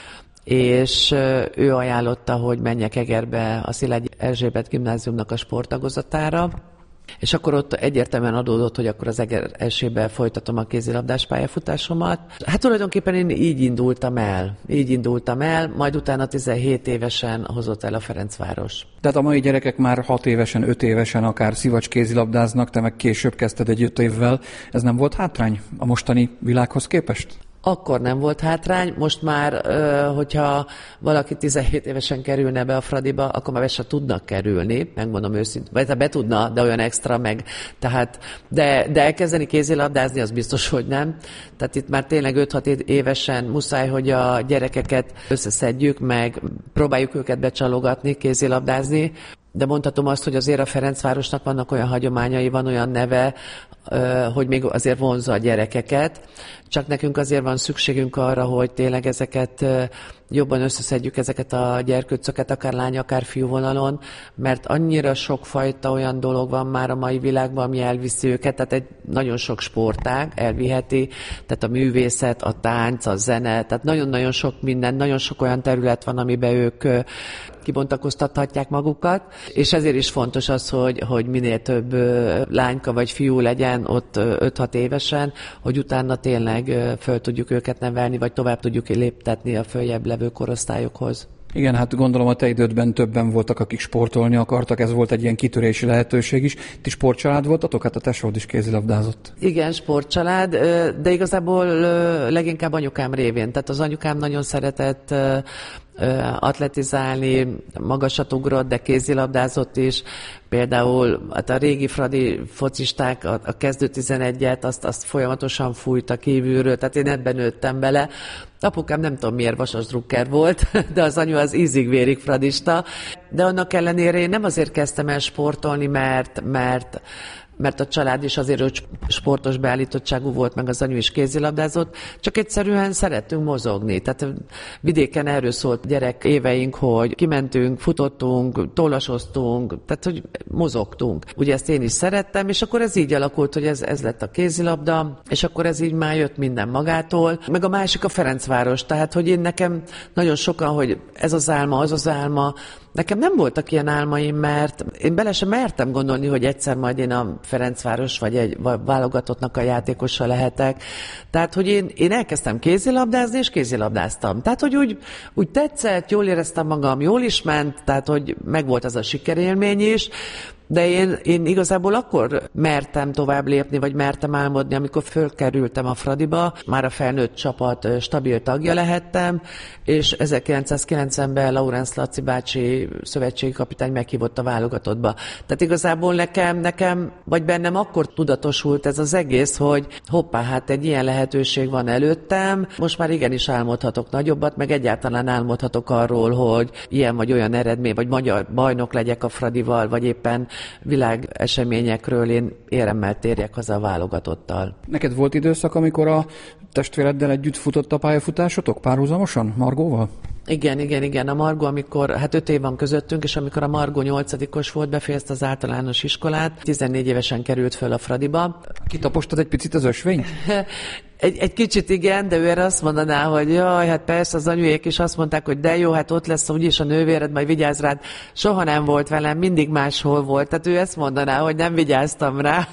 és ő ajánlotta, hogy menjek Egerbe a Szilágyi Erzsébet gimnáziumnak a sporttagozatára, és akkor ott egyértelműen adódott, hogy akkor az Egerbe folytatom a kézilabdás pályafutásomat. Hát tulajdonképpen én így indultam el, majd utána 17 évesen hozott el a Ferencváros. Tehát a mai gyerekek már 6 évesen, 5 évesen akár szivacs kézilabdáznak, te meg később kezdted egy 5 évvel. Ez nem volt hátrány a mostani világhoz képest? Akkor nem volt hátrány, most már, hogyha valaki 17 évesen kerülne be a Fradiba, akkor már be se tudnak kerülni, megmondom őszintén, vagy be tudna, de olyan extra meg, tehát, de elkezdeni kézilabdázni, az biztos, hogy nem. Tehát itt már tényleg 5-6 évesen muszáj, hogy a gyerekeket összeszedjük, meg próbáljuk őket becsalogatni, kézilabdázni, de mondhatom azt, hogy azért a Ferencvárosnak vannak olyan hagyományai, van olyan neve, hogy még azért vonzza a gyerekeket, csak nekünk azért van szükségünk arra, hogy tényleg ezeket jobban összeszedjük, ezeket a gyerkőcöket, akár lány, akár fiú vonalon, mert annyira sokfajta olyan dolog van már a mai világban, ami elviszi őket, tehát egy nagyon sok sportág elviheti, tehát a művészet, a tánc, a zene, tehát nagyon-nagyon sok minden, nagyon sok olyan terület van, amiben ők kibontakoztathatják magukat, és ezért is fontos az, hogy minél több lányka vagy fiú legyen ott 5-6 évesen, hogy utána tényleg föl tudjuk őket nevelni, vagy tovább tudjuk léptetni a följebb levő korosztályokhoz. Igen, hát gondolom a te idődben többen voltak, akik sportolni akartak, ez volt egy ilyen kitörési lehetőség is. Ti sportcsalád voltatok? Hát a tesód is kézilabdázott. Igen, sportcsalád, de igazából leginkább anyukám révén. Tehát az anyukám nagyon szeretett atletizálni, magasat ugrott, de kézilabdázott is. Például hát a régi fradi focisták, a kezdő 11-et, azt folyamatosan fújta kívülről, tehát én ebben nőttem bele. Apukám nem tudom miért vasasdrukker volt, de az anyu az ízig-vérig fradista. De annak ellenére én nem azért kezdtem el sportolni, mert a család is azért, hogy sportos beállítottságú volt, meg az anyu is kézilabdázott, csak egyszerűen szerettünk mozogni. Tehát vidéken erről szólt gyerek éveink, hogy kimentünk, futottunk, tollasoztunk, tehát hogy mozogtunk. Ugye ezt én is szerettem, és akkor ez így alakult, hogy ez lett a kézilabda, és akkor ez így már jött minden magától. Meg a másik a Ferencváros, tehát hogy én nekem nagyon sokan, hogy ez az álma, az az álma. Nekem nem voltak ilyen álmaim, mert én bele sem mertem gondolni, hogy egyszer majd én a Ferencváros vagy egy válogatottnak a játékosa lehetek. Tehát, hogy én elkezdtem kézilabdázni, és kézilabdáztam. Tehát, hogy úgy tetszett, jól éreztem magam, jól is ment, tehát, hogy megvolt az a sikerélmény is. De én igazából akkor mertem tovább lépni, vagy mertem álmodni, amikor fölkerültem a Fradiba, már a felnőtt csapat stabil tagja lehettem, és 1990-ben Laurence Laci bácsi szövetségi kapitány meghívott a válogatottba. Tehát igazából nekem, vagy bennem akkor tudatosult ez az egész, hogy hoppá, hát egy ilyen lehetőség van előttem, most már igenis álmodhatok nagyobbat, meg egyáltalán álmodhatok arról, hogy ilyen vagy olyan eredmény, vagy magyar bajnok legyek a Fradival, vagy éppen világeseményekről én éremmel térjek haza a válogatottal. Neked volt időszak, amikor a testvéreddel együtt futott a pályafutásotok párhuzamosan, Margóval? Igen. A Margó, amikor, 5 év van közöttünk, és amikor a Margó 8-os volt, befejezte az általános iskolát, 14 évesen került föl a Fradiba. Kitapostad egy picit az ösvényt? Egy kicsit igen, de ő erre azt mondaná, hogy jaj, hát persze az anyujék is azt mondták, hogy de jó, hát ott lesz úgyis a nővéred, majd vigyázz rád. Soha nem volt velem, mindig máshol volt. Tehát ő ezt mondaná, hogy nem vigyáztam rá,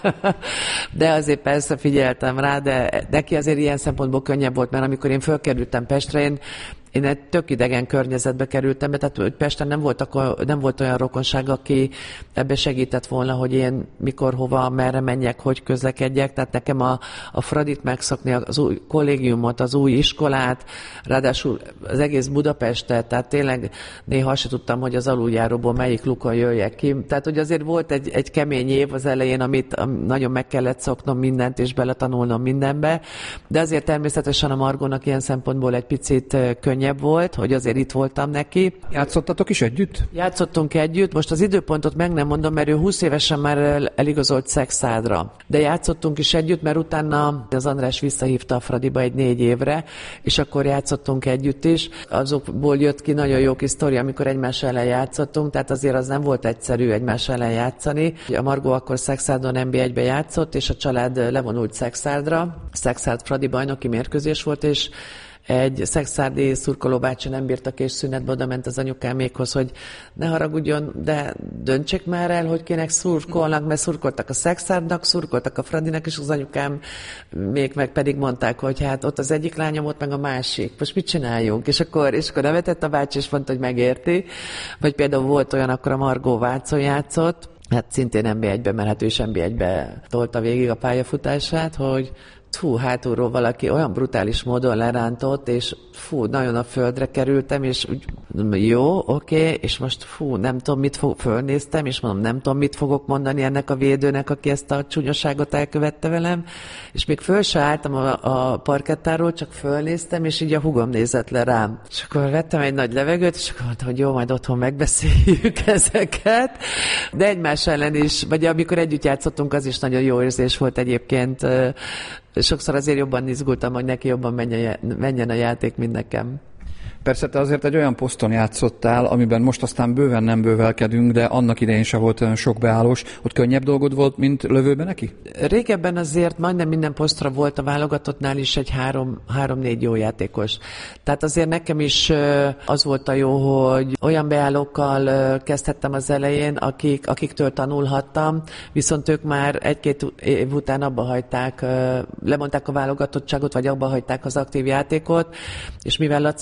de azért persze figyeltem rá, de neki azért ilyen szempontból könnyebb volt, mert amikor én fölkerültem Pestre, én egy tök idegen környezetbe kerültem be, tehát Pesten nem volt olyan rokonság, aki ebbe segített volna, hogy én mikor, hova, merre menjek, hogy közlekedjek. Tehát nekem a Fradit megszokni, az új kollégiumot, az új iskolát, ráadásul az egész Budapestet, tehát tényleg néha azt sem tudtam, hogy az aluljáróból melyik lukon jöjjek ki. Tehát, hogy azért volt egy kemény év az elején, amit nagyon meg kellett szoknom mindent, és beletanulnom mindenbe, de azért természetesen a Margónak ilyen szempontból egy picit könnyebb volt, hogy azért itt voltam neki. Játszottatok is együtt? Játszottunk együtt. Most az időpontot meg nem mondom, mert ő 20 évesen már eligazolt Szexádra. De játszottunk is együtt, mert utána az András visszahívta a Fradiba egy 4 évre, és akkor játszottunk együtt is. Azokból jött ki nagyon jó kis sztori, amikor egymás ellen játszottunk, tehát azért az nem volt egyszerű egymás ellen játszani. A Margó akkor Szexádon NB1-be játszott, és a család levonult Szexádra. Szexárd Fradi bajnoki mérkőzés volt, és egy szexárdi szurkolóbácsi nem bírtak, és szünetbe oda ment az anyukámékhoz, hogy ne haragudjon, de döntsék már el, hogy kinek szurkolnak, mert szurkoltak a Szexárdnak, szurkoltak a Fradinak, és az anyukám még meg pedig mondták, hogy hát ott az egyik lányom, ott meg a másik. Most mit csináljunk? És akkor nevetett a bácsi, és mondta, hogy megérti. Vagy például volt olyan, akkor a Margó Vácon játszott, hát szintén NB1-be, mert hát ő is NB1-be tolta végig a pályafutását, hogy hátulról valaki olyan brutális módon lerántott, és nagyon a földre kerültem, és úgy jó, oké, és most nem tudom, fölnéztem, és mondom, nem tudom, mit fogok mondani ennek a védőnek, aki ezt a csúnyoságot elkövette velem, és még föl se álltam a parkettáról, csak fölnéztem, és így a húgom nézett le rám. És akkor vettem egy nagy levegőt, és akkor mondtam, hogy jó, majd otthon megbeszéljük ezeket, de egymás ellen is, vagy amikor együtt játszottunk, az is nagyon jó érzés volt egyébként. Sokszor azért jobban izgultam, hogy neki jobban menjen a játék, mint nekem. Persze te azért egy olyan poszton játszottál, amiben most aztán bőven nem bővelkedünk, de annak idején sem volt olyan sok beállós. Ott könnyebb dolgod volt, mint lövőben neki? Régebben azért majdnem minden posztra volt a válogatottnál is egy 3-4 jó játékos. Tehát azért nekem is az volt a jó, hogy olyan beállókkal kezdhettem az elején, akiktől tanulhattam, viszont ők már 1-2 év után abba hagyták, lemondták a válogatottságot, vagy abba hagyták az aktív játékot, és mivel Laci bácsi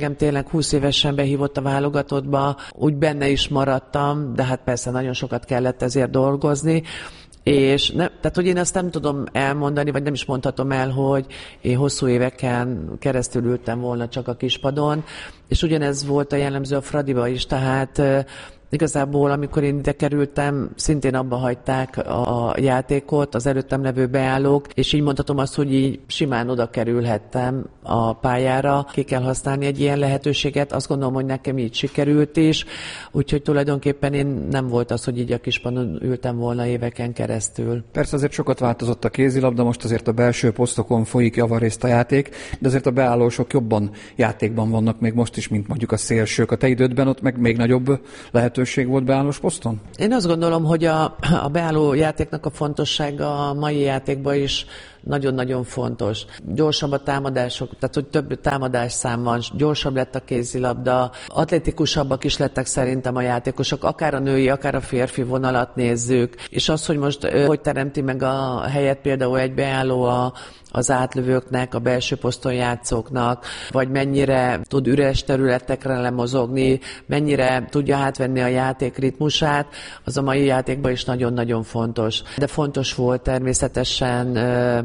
engem tényleg 20 évesen behívott a válogatottba, úgy benne is maradtam, de hát persze nagyon sokat kellett ezért dolgozni, és tehát, hogy én azt nem tudom elmondani, vagy nem is mondhatom el, hogy én hosszú éveken keresztül ültem volna csak a kispadon, és ugyanez volt a jellemző a Fradiba is, tehát igazából, amikor én ide kerültem, szintén abba hagyták a játékot, az előttem levő beállók, és így mondhatom azt, hogy így simán oda kerülhettem a pályára. Ki kell használni egy ilyen lehetőséget, azt gondolom, hogy nekem így sikerült is, úgyhogy tulajdonképpen én nem volt az, hogy így a kispadon ültem volna éveken keresztül. Persze azért sokat változott a kézilabda, most azért a belső posztokon folyik javarészt a játék, de azért a beállósok jobban játékban vannak még most is, mint mondjuk a szélsők. A te idődben ott meg még nagyobb lehetőség volt beállós poszton? Én azt gondolom, hogy a beálló játéknak a fontossága a mai játékban is nagyon-nagyon fontos. Gyorsabb a támadások, tehát hogy több támadásszám van, gyorsabb lett a kézilabda, atletikusabbak is lettek szerintem a játékosok, akár a női, akár a férfi vonalat nézzük, és az, hogy most hogy teremti meg a helyet például egy beálló az átlövőknek, a belső poszton játszóknak, vagy mennyire tud üres területekre lemozogni, mennyire tudja átvenni a játék ritmusát, az a mai játékban is nagyon-nagyon fontos. De fontos volt természetesen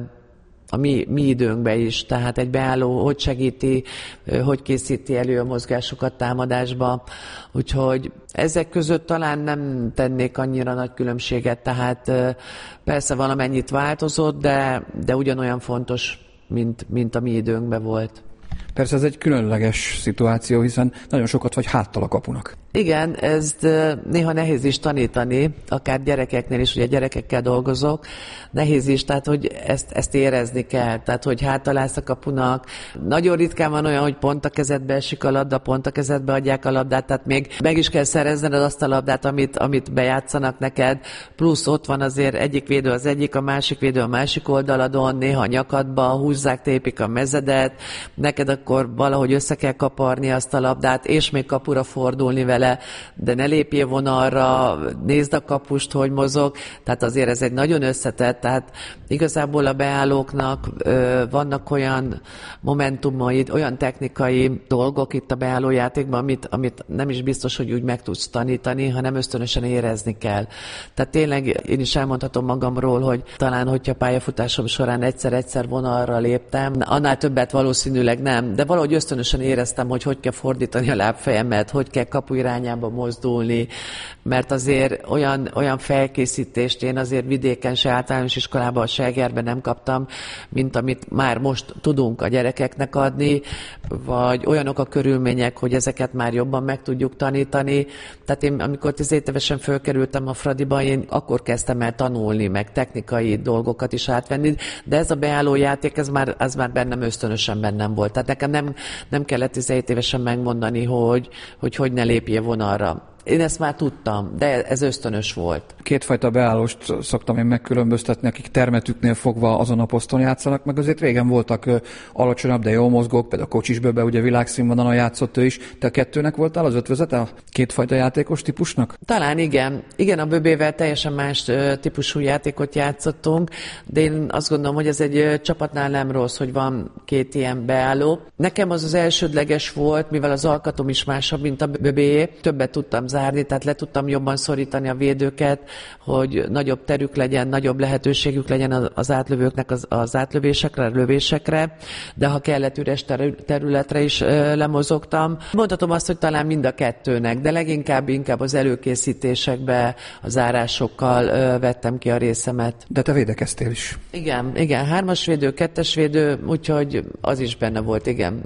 a mi időnkben is, tehát egy beálló hogy segíti, hogy készíti elő a mozgásokat támadásba, úgyhogy ezek között talán nem tennék annyira nagy különbséget, tehát persze valamennyit változott, de ugyanolyan fontos, mint a mi időnkben volt. Persze ez egy különleges szituáció, hiszen nagyon sokat vagy háttal a kapunak. Igen, ezt néha nehéz is tanítani, akár gyerekeknél is, ugye gyerekekkel dolgozok, nehéz is, tehát hogy ezt érezni kell, tehát hogy háttalálsz a kapunak. Nagyon ritkán van olyan, hogy pont a kezedbe esik a labda, pont a kezedbe adják a labdát, tehát még meg is kell szerezned azt a labdát, amit bejátszanak neked, plusz ott van azért egyik védő az egyik, a másik védő a másik oldaladon, néha a nyakadba húzzák, tépik a mezedet, neked akkor valahogy össze kell kaparni azt a labdát, és még kapura fordulni vele, de ne lépjél vonalra, nézd a kapust, hogy mozog, tehát azért ez egy nagyon összetett, tehát igazából a beállóknak vannak olyan momentumaid, olyan technikai dolgok itt a beállójátékban, amit nem is biztos, hogy úgy meg tudsz tanítani, hanem ösztönösen érezni kell. Tehát tényleg én is elmondhatom magamról, hogy talán, hogyha pályafutásom során egyszer vonalra léptem, annál többet valószínűleg nem, de valahogy ösztönösen éreztem, hogy kell fordítani a lábfejemet, hogy kell kapu irányába mozdulni, mert azért olyan felkészítést én azért vidéken se általános iskolában, se Egerben nem kaptam, mint amit már most tudunk a gyerekeknek adni, vagy olyanok a körülmények, hogy ezeket már jobban meg tudjuk tanítani. Tehát én, amikor 17 évesen fölkerültem a Fradiba, én akkor kezdtem el tanulni, meg technikai dolgokat is átvenni, de ez a beálló játék, ez már bennem ösztönösen bennem volt. Tehát nekem nem kellett 17 évesen megmondani, hogy ne lépjél vonalra. Én ezt már tudtam, de ez ösztönös volt. Kétfajta beállóst szoktam én megkülönböztetni, akik termetüknél fogva azon a poszton játszanak, meg azért régen voltak alacsonyabb, de jól mozgók, például Kocsis Böbe, ugye világszínvonalon játszott ő is. Te a kettőnek voltál az ötvözete, a kétfajta játékos típusnak? Talán igen. Igen, a Böbével teljesen más típusú játékot játszottunk, de én azt gondolom, hogy ez egy csapatnál nem rossz, hogy van két ilyen beálló. Nekem az elsődleges volt, mivel az alkatom is másabb, mint a Böbéjé. Többet tudtam zárni, tehát le tudtam jobban szorítani a védőket, hogy nagyobb terük legyen, nagyobb lehetőségük legyen az átlövőknek az átlövésekre, lövésekre, de ha kellett üres területre is lemozogtam. Mondhatom azt, hogy talán mind a kettőnek, de leginkább az előkészítésekbe, a zárásokkal vettem ki a részemet. De te védekeztél is. Igen, 3-as védő, 2-es védő, úgyhogy az is benne volt, igen.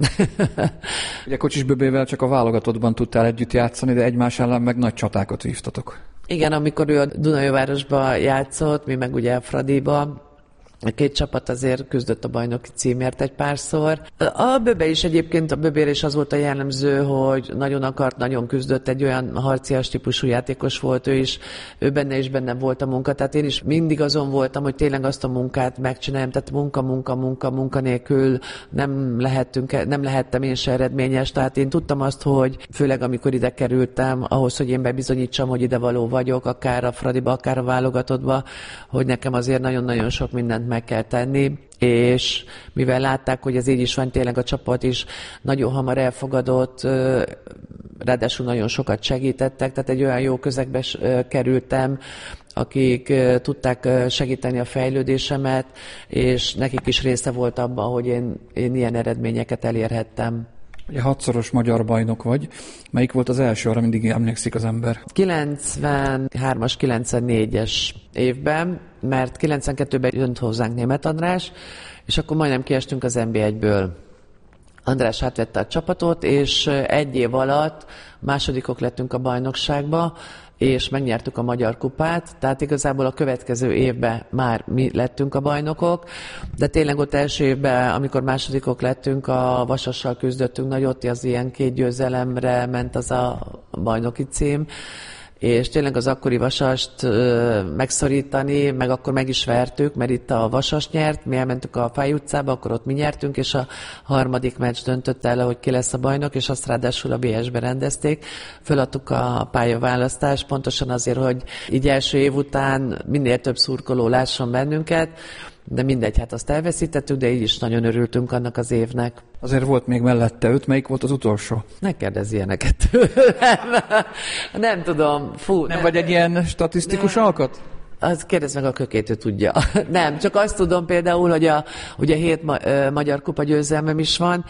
Ugye Kocsis Böbével csak a válogatottban tudtál együtt játszani, de egymás ellen meg nagy csatákat vívtatok. Igen, amikor ő a Dunaújvárosba játszott, mi meg ugye a Fradiba, a két csapat azért küzdött a bajnoki címért egy párszor. A Böbe is egyébként, a Böbére is az volt a jellemző, hogy nagyon akart, nagyon küzdött, egy olyan harcias típusú játékos volt ő is, ő benne is benne volt a munka, tehát én is mindig azon voltam, hogy tényleg azt a munkát megcsináljam, tehát munka nélkül nem lehettem én se eredményes, tehát én tudtam azt, hogy főleg amikor ide kerültem, ahhoz, hogy én bebizonyítsam, hogy ide való vagyok, akár a Fradiba, akár a válogatottba, hogy nekem azért nagyon-nagyon sok mindent meg kell tenni, és mivel látták, hogy ez így is van, tényleg a csapat is nagyon hamar elfogadott, ráadásul nagyon sokat segítettek, tehát egy olyan jó közegbe kerültem, akik tudták segíteni a fejlődésemet, és nekik is része volt abban, hogy én ilyen eredményeket elérhettem. Ugye 6-szoros magyar bajnok vagy. Melyik volt az első, arra mindig emlékszik az ember? 93-as, 94-es évben, mert 92-ben jött hozzánk Németh András, és akkor majdnem kiestünk az NB1-ből. András átvette a csapatot, és egy év alatt másodikok lettünk a bajnokságba, és megnyertük a Magyar Kupát, tehát igazából a következő évben már mi lettünk a bajnokok, de tényleg ott első évben, amikor másodikok lettünk, a Vasassal küzdöttünk nagyot, az ilyen 2 győzelemre ment az a bajnoki cím, és tényleg az akkori Vasast megszorítani, meg akkor meg is vertük, mert itt a Vasas nyert, mi elmentük a Fáy utcába, akkor ott mi nyertünk, és a harmadik meccs döntött el, hogy ki lesz a bajnok, és azt ráadásul a BS-be rendezték. Föladtuk a pályaválasztást, pontosan azért, hogy így első év után minél több szurkoló lásson bennünket, de mindegy, hát azt elveszítettük, de így is nagyon örültünk annak az évnek. Azért volt még mellette 5, melyik volt az utolsó? Ne kérdezz ilyeneket tőlem. Nem tudom. Nem vagy egy ilyen statisztikus alkat? Az kérdezz meg a Kökét, ő tudja. Nem, csak azt tudom például, hogy ugye 7 Magyar Kupa győzelmem is van,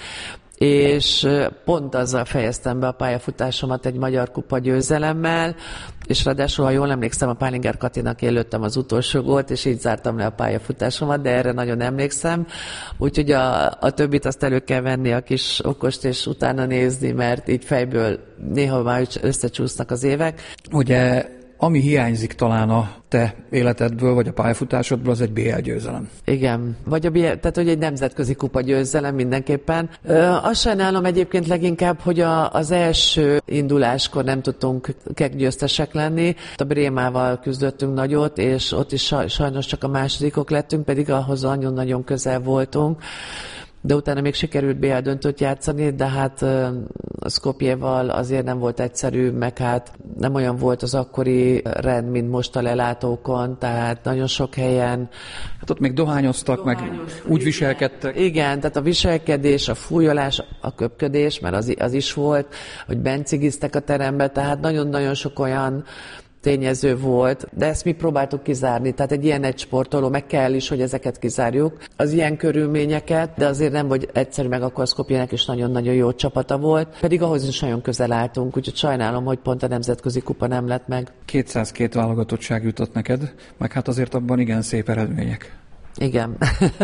és pont azzal fejeztem be a pályafutásomat egy Magyar Kupa győzelemmel, és ráadásul, ha jól emlékszem, a Pálinger Katinak én lőttem az utolsó gólt, és így zártam le a pályafutásomat, de erre nagyon emlékszem. Úgyhogy a többit azt elő kell venni a kis okost, és utána nézni, mert így fejből néha már összecsúsznak az évek. Ugye, ami hiányzik talán a te életedből, vagy a pályafutásodból, az egy BL győzelem. Igen, vagy tehát hogy egy nemzetközi kupa győzelem mindenképpen. Azt sajnálom egyébként leginkább, hogy az első induláskor nem tudtunk győztesek lenni. A Brémával küzdöttünk nagyot, és ott is sajnos csak a másodikok lettünk, pedig ahhoz nagyon-nagyon közel voltunk. De utána még sikerült BL döntőt játszani, de hát a Skopjeval azért nem volt egyszerű, meg hát nem olyan volt az akkori rend, mint most a lelátókon, tehát nagyon sok helyen... Hát ott még dohányoztak, meg úgy viselkedtek. Igen, tehát a viselkedés, a fújolás, a köpködés, mert az is volt, hogy bencigiztek a terembe, tehát nagyon-nagyon sok olyan tényező volt, de ezt mi próbáltuk kizárni. Tehát egy ilyen sportoló meg kell is, hogy ezeket kizárjuk, az ilyen körülményeket, de azért nem vagy egyszerű, meg akkor a Skopjenek is nagyon-nagyon jó csapata volt, pedig ahhoz is nagyon közel álltunk, úgyhogy sajnálom, hogy pont a nemzetközi kupa nem lett meg. 202 válogatottság jutott neked, meg hát azért abban igen szép eredmények. Igen.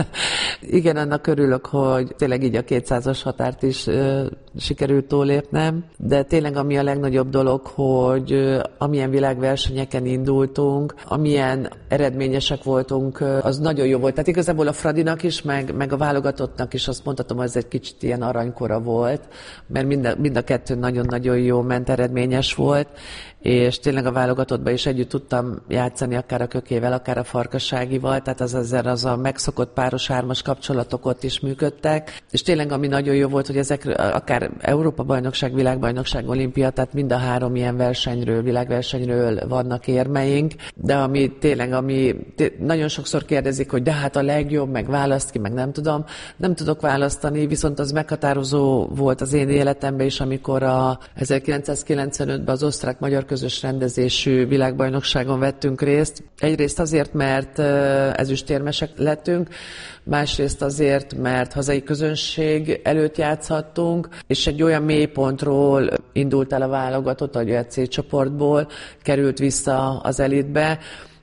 Igen, annak örülök, hogy tényleg így a 200-as határt is sikerült túllépnem, de tényleg ami a legnagyobb dolog, hogy amilyen világversenyeken indultunk, amilyen eredményesek voltunk, az nagyon jó volt. Tehát igazából a Fradinak is, meg a válogatottnak is azt mondhatom, hogy ez egy kicsit ilyen aranykora volt, mert mind a kettő nagyon-nagyon jó ment, eredményes volt, és tényleg a válogatottban is együtt tudtam játszani, akár a Kökével, akár a Farkasságival, tehát az a megszokott páros hármas kapcsolatok ott is működtek, és tényleg ami nagyon jó volt, hogy ezek akár Európa-bajnokság, világbajnokság, olimpia, tehát mind a 3 ilyen versenyről, világversenyről vannak érmeink, de ami nagyon sokszor kérdezik, hogy de hát a legjobb, meg választ ki, meg nem tudom, nem tudok választani, viszont az meghatározó volt az én életemben is, amikor 1995-ben az osztrák-magyar közös rendezésű világbajnokságon vettünk részt. Egyrészt azért, mert ezüstérmesek lettünk, másrészt azért, mert hazai közönség előtt játszhattunk, és egy olyan mélypontról indult el a válogatott, a C csoportból, került vissza az elitbe,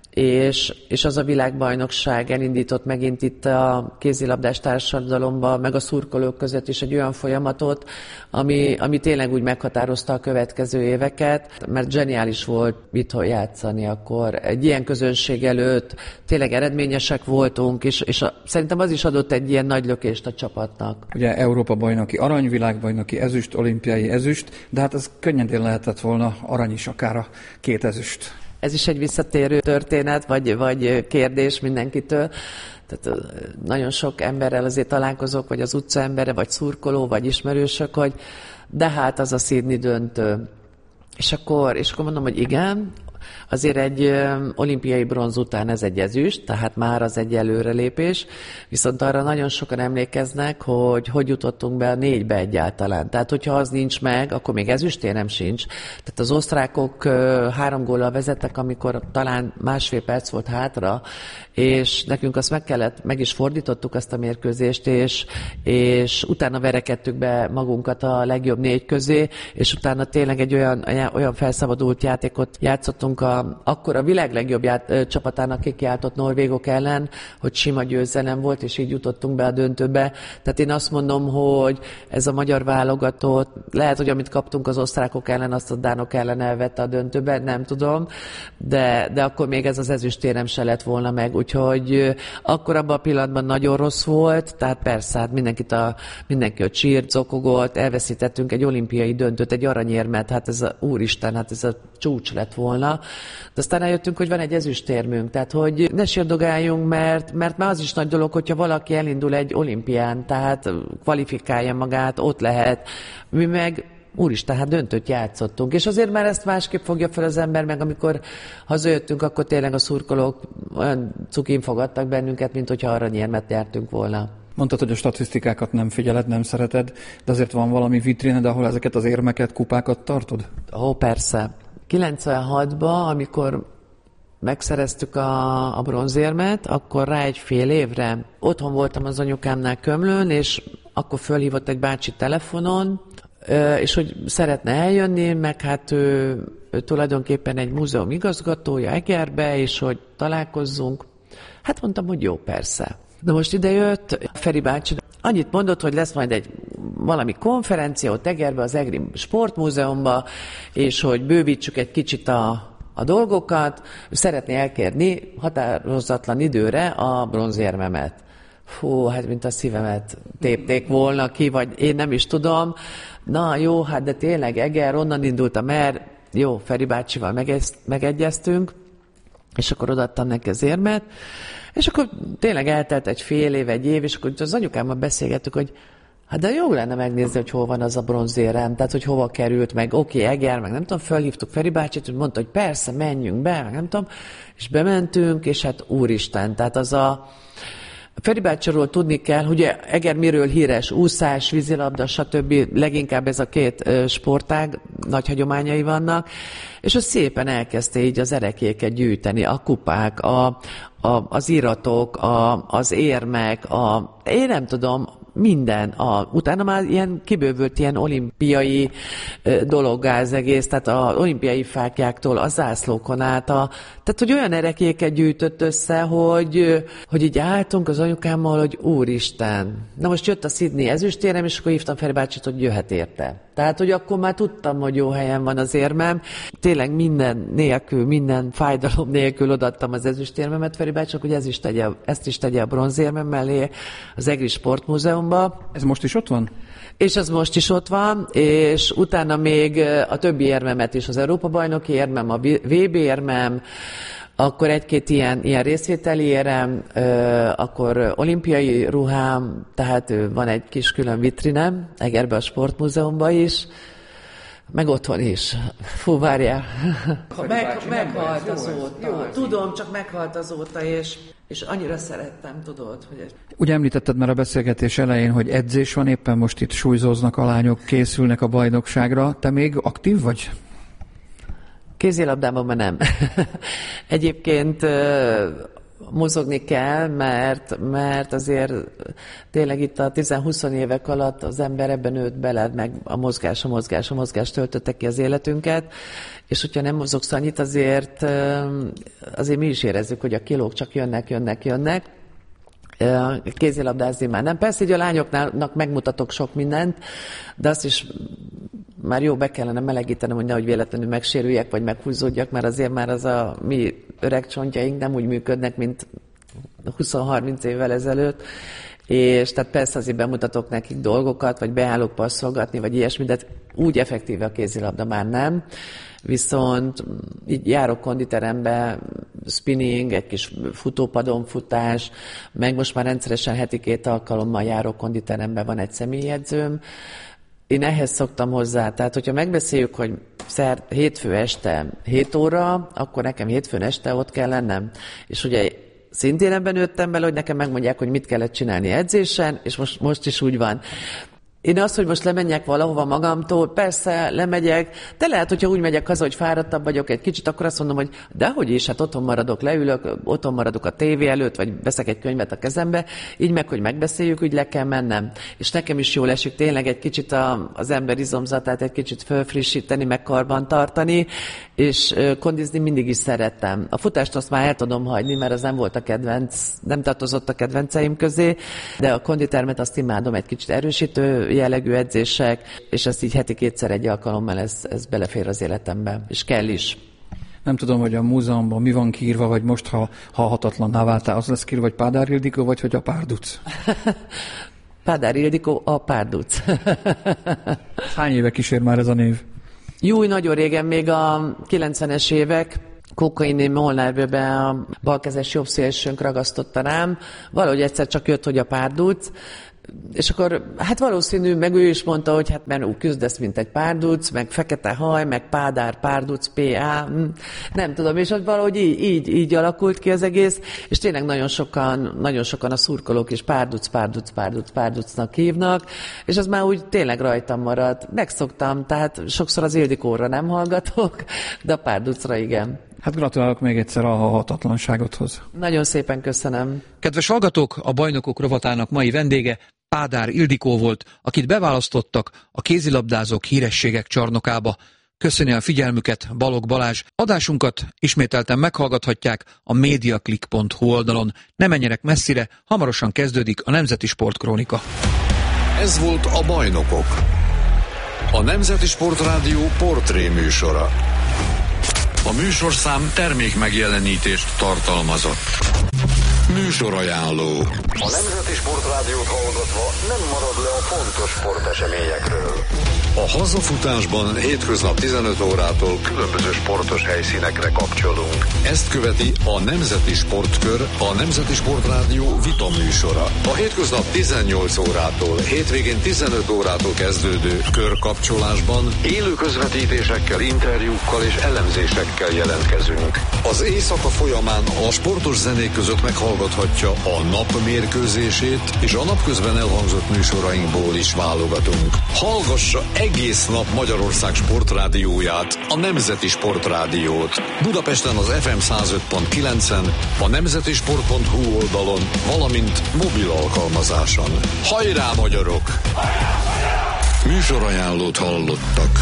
és az a világbajnokság elindított megint itt a kézilabdás társadalomban, meg a szurkolók között is egy olyan folyamatot, ami tényleg úgy meghatározta a következő éveket, mert zseniális volt itthon játszani akkor. Egy ilyen közönség előtt tényleg eredményesek voltunk, és szerintem az is adott egy ilyen nagy lökést a csapatnak. Ugye Európa-bajnoki arany, világbajnoki ezüst, olimpiai ezüst, de hát ez könnyedén lehetett volna arany is, akár a 2 ezüst. Ez is egy visszatérő történet, vagy kérdés mindenkitől. Tehát nagyon sok emberrel azért találkozok, vagy az utca embere, vagy szurkoló, vagy ismerősök, hogy de hát az a Sydney döntő. És akkor mondom, hogy igen, Azért egy olimpiai bronz után ez egy ezüst, tehát már az egy előrelépés, viszont arra nagyon sokan emlékeznek, hogy jutottunk be a 4-be egyáltalán. Tehát, hogyha az nincs meg, akkor még ezüstérem sincs. Tehát az osztrákok 3 góllal vezettek, amikor talán másfél perc volt hátra, és nekünk azt meg is fordítottuk azt a mérkőzést, és utána verekedtük be magunkat a legjobb 4 közé, és utána tényleg egy olyan felszabadult játékot játszottunk akkor a világ legjobb csapatának kikiáltott norvégok ellen, hogy sima győzelem volt, és így jutottunk be a döntőbe. Tehát én azt mondom, hogy ez a magyar válogatott, lehet, hogy amit kaptunk az osztrákok ellen, azt a dánok ellen elvette a döntőbe, nem tudom, de akkor még ez az ezüstérem se lett volna meg, úgyhogy akkor abban a pillanatban nagyon rossz volt, tehát persze, hát mindenki ott sírt, zokogott, elveszítettünk egy olimpiai döntőt, egy aranyérmet, hát ez úristen, hát ez a csúcs lett volna. De aztán eljöttünk, hogy van egy ezüstérmünk, tehát hogy ne sírdogáljunk, mert már az is nagy dolog, hogyha valaki elindul egy olimpián, tehát kvalifikálja magát, ott lehet. Mi meg úristen, hát döntőt játszottunk. És azért már ezt másképp fogja fel az ember, meg amikor hazajöttünk, akkor tényleg a szurkolók olyan cukin fogadtak bennünket, mint hogyha aranyérmet nyertünk volna. Mondtad, hogy a statisztikákat nem figyeled, nem szereted, de azért van valami vitrined, ahol ezeket az érmeket, kupákat tartod? Ó, persze. 96-ban, amikor megszereztük a bronzérmet, akkor rá egy fél évre otthon voltam az anyukámnál Kömlőn, és akkor fölhívott egy bácsi telefonon, és hogy szeretne eljönni, meg hát ő tulajdonképpen egy múzeum igazgatója Egerbe, és hogy találkozzunk. Hát mondtam, hogy jó, persze. De most idejött Feri bácsi, annyit mondott, hogy lesz majd valami konferencia ott Egerbe, az Egri Sportmúzeumban, és hogy bővítsük egy kicsit a dolgokat, szeretné elkérni határozatlan időre a bronzérmemet. Fú, hát mint a szívemet tépték volna ki, vagy én nem is tudom. Na jó, hát de tényleg Eger, onnan indultam, mert jó, Feri bácsival megegyeztünk, és akkor odaadtam neki az érmet, és akkor tényleg eltelt egy fél év, egy év, és akkor az anyukámmal beszélgettük, hogy hát de jó lenne megnézni, hogy hol van az a bronzérem, tehát hogy hova került, meg oké, Eger, meg nem tudom, fölhívtuk Feri bácsit, hogy mondta, hogy persze, menjünk be, meg nem tudom, és bementünk, és hát úristen, tehát az a Feri bácsiról tudni kell, hogy Eger miről híres, úszás, vízilabda, stb. Leginkább ez a 2 sportág, nagy hagyományai vannak, és ő szépen elkezdte így az erekéket gyűjteni, a kupák, az iratok, az érmek, én nem tudom, minden. Utána már kibővült ilyen olimpiai dologgá az egész, tehát az olimpiai fáklyáktól a zászlókon át. Tehát, hogy olyan erekéket gyűjtött össze, hogy így álltunk az anyukámmal, hogy úristen. Na most jött a Sydney ezüstérem, és akkor hívtam Feri bácsit, hogy jöhet érte. Tehát, hogy akkor már tudtam, hogy jó helyen van az érmem. Tényleg minden fájdalom nélkül odaadtam az ezüstérmemet Feri bácsinak, hogy ezt is tegye a bronzérmem mellé az Egri Sportmúzeumba. Ez most is ott van? És ez most is ott van, és utána még a többi érmemet is, az Európa-bajnoki érmem, a VB érmem, akkor egy-két ilyen részvételi érem, akkor olimpiai ruhám, tehát van egy kis külön vitrinem, Egerbe a Sportmúzeumban is, meg otthon is. Fú, várjál. Meghalt azóta. Tudom, csak meghalt azóta, és annyira szerettem, tudod, hogy... Ugye említetted már a beszélgetés elején, hogy edzés van, éppen most itt súlyzóznak a lányok, készülnek a bajnokságra. Te még aktív vagy? Kézilabdában már nem. Egyébként mozogni kell, mert azért tényleg itt a 10-20 évek alatt az ember ebben nőtt bele, meg a mozgás töltötte ki az életünket, és hogyha nem mozogsz annyit, azért mi is érezzük, hogy a kilók csak jönnek. Kézilabdázni már nem. Persze, hogy a lányoknak megmutatok sok mindent, de azt is már jó be kellene melegítenem, hogy nehogy véletlenül megsérüljek, vagy meghúzódjak, mert azért már az a mi öreg csontjaink nem úgy működnek, mint 20-30 évvel ezelőtt, és tehát persze azért bemutatok nekik dolgokat, vagy beállok passzolgatni, vagy ilyesmi, de úgy effektíve a kézilabda már nem. Viszont így járok konditerembe, spinning, egy kis futópadon futás, meg most már rendszeresen heti 2 alkalommal járok konditerembe, van egy személyedzőm. Én ehhez szoktam hozzá, tehát hogyha megbeszéljük, hogy hétfő este 7 óra, akkor nekem hétfőn este ott kell lennem. És ugye szintén ebben nőttem bele, hogy nekem megmondják, hogy mit kellett csinálni edzésen, és most is úgy van. Én azt, hogy most lemenjek valahova magamtól, persze lemegyek, de lehet, hogyha úgy megyek haza, hogy fáradtabb vagyok egy kicsit, akkor azt mondom, hogy dehogy is, hát otthon maradok, leülök, otthon maradok a tévé előtt, vagy veszek egy könyvet a kezembe, így meg, hogy megbeszéljük, hogy le kell mennem. És nekem is jól esik tényleg egy kicsit az ember izomzatát egy kicsit fölfrissíteni, meg karban tartani, és kondizni mindig is szerettem. A futást azt már el tudom hagyni, mert az nem volt a kedvenc, nem tartozott a kedvenceim közé, de a konditermet azt imádom, egy kicsit erősítő jellegű edzések, és ezt így heti 2-szer egy alkalommal ez belefér az életembe, és kell is. Nem tudom, hogy a múzeumban mi van kiírva, vagy most, ha halhatatlanná váltál, az lesz kiírva, vagy Pádár Ildikó, vagy hogy a Párduc? Pádár Ildikó, a Párduc. Hány éve kísér már ez a név? Jó, nagyon régen, még a 90-es évek, Kókaini Molnár-be a balkezes jobbszélsőnk ragasztotta rám, valahogy egyszer csak jött, hogy a Párduc, és akkor hát valószínű, meg ő is mondta, hogy hát mert úgy küzdesz, mint egy párduc, meg fekete haj, meg Pádár, Párduc, P.A. Nem tudom, és valahogy így alakult ki az egész, és tényleg nagyon sokan a szurkolók is Párducnak hívnak, és az már úgy tényleg rajtam maradt. Megszoktam, tehát sokszor az Ildikóra nem hallgatok, de a Párducra igen. Hát gratulálok még egyszer a halhatatlanságodhoz. Nagyon szépen köszönöm. Kedves hallgatók, a Bajnokok rovatának mai vendége Pádár Ildikó volt, akit beválasztottak a kézilabdázók hírességek csarnokába. Köszöni a figyelmüket Balogh Balázs. Adásunkat ismételten meghallgathatják a mediaclick.hu oldalon. Ne menjenek messzire, hamarosan kezdődik a Nemzeti Sportkrónika. Ez volt a Bajnokok, a Nemzeti Sportrádió portré műsora. A műsorszám termékmegjelenítést tartalmazott. Műsorajánló. A Nemzeti Sportrádiót hallgatva nem marad le a fontos sporteseményekről. A hazafutásban hétköznap 15 órától különböző sportos helyszínekre kapcsolunk. Ezt követi a Nemzeti Sportkör, a Nemzeti Sportrádió vita műsora. A hétköznap 18 órától, hétvégén 15 órától kezdődő körkapcsolásban élő közvetítésekkel, interjúkkal és elemzésekkel jelentkezünk. Az éjszaka folyamán a sportos zenék között meghallgathatja a nap mérkőzését, és a napközben elhangzott műsorainkból is válogatunk. Hallgassa egész nap Magyarország sportrádióját, a Nemzeti Sportrádiót. Budapesten az FM 105.9-en, a nemzetisport.hu oldalon, valamint mobil alkalmazáson. Hajrá magyarok! Műsorajánlót hallottak.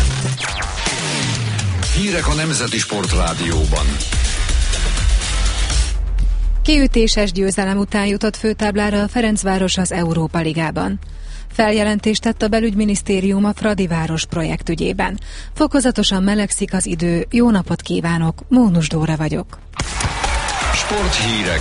Hírek a Nemzeti Sportrádióban. Kiütéses győzelem után jutott főtáblára a Ferencváros az Európa Ligában. Feljelentést tett a belügyminisztérium a Fradiváros projekt ügyében. Fokozatosan melegszik az idő. Jó napot kívánok, Mónus Dóra vagyok. Sporthírek.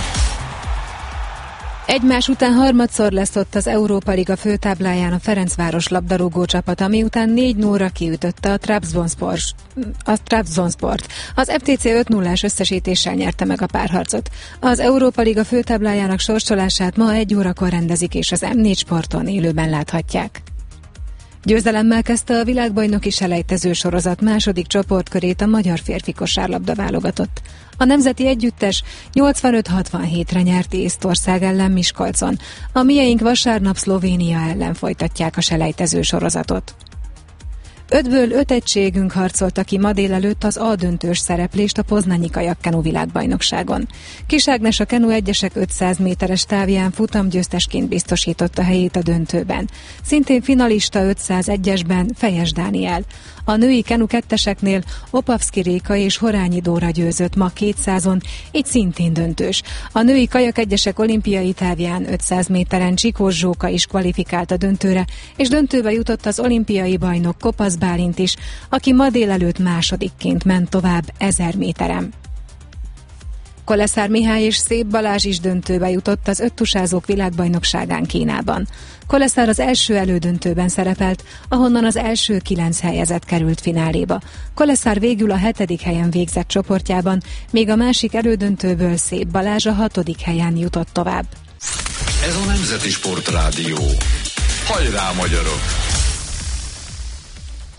Egymás után harmadszor lesz ott az Európa Liga főtábláján a Ferencváros labdarúgó csapata, miután 4-0-ra kiütötte a Trabzonsport. Az FTC 5-0-ás összesítéssel nyerte meg a párharcot. Az Európa Liga főtáblájának sorsolását ma 1 órakor rendezik, és az M4 Sporton élőben láthatják. Győzelemmel kezdte a világbajnoki selejtező sorozat második csoportkörét a magyar férfi kosárlabda válogatott. A nemzeti együttes 85-67-re nyert Észtország ellen Miskolcon. A mieink vasárnap Szlovénia ellen folytatják a selejtező sorozatot. 5-ből 5 egységünk harcolta ki ma délelőtt az A-döntős szereplést a Poznanyi kajakkenu világbajnokságon. Kis Ágnes a kenu egyesek 500 méteres távján futamgyőztesként biztosította helyét a döntőben. Szintén finalista 501-esben Fejes Dániel. A női kenu ketteseknél Opavszki Réka és Horányi Dóra győzött ma 200-on, így szintén döntős. A női kajak egyesek olimpiai távján 500 méteren Csikós Zsóka is kvalifikált a döntőre, és döntőbe jutott az olimpiai bajnok Kopasz Bálint is, aki ma délelőtt másodikként ment tovább 1000 méteren. Koleszár Mihály és Szép Balázs is döntőbe jutott az öttusázók világbajnokságán Kínában. Koleszár az első elődöntőben szerepelt, ahonnan az első 9 helyezett került fináléba. Koleszár végül a 7. helyen végzett csoportjában, még a másik elődöntőből Szép Balázs a 6. helyen jutott tovább. Ez a Nemzeti Sportrádió. Hajrá magyarok!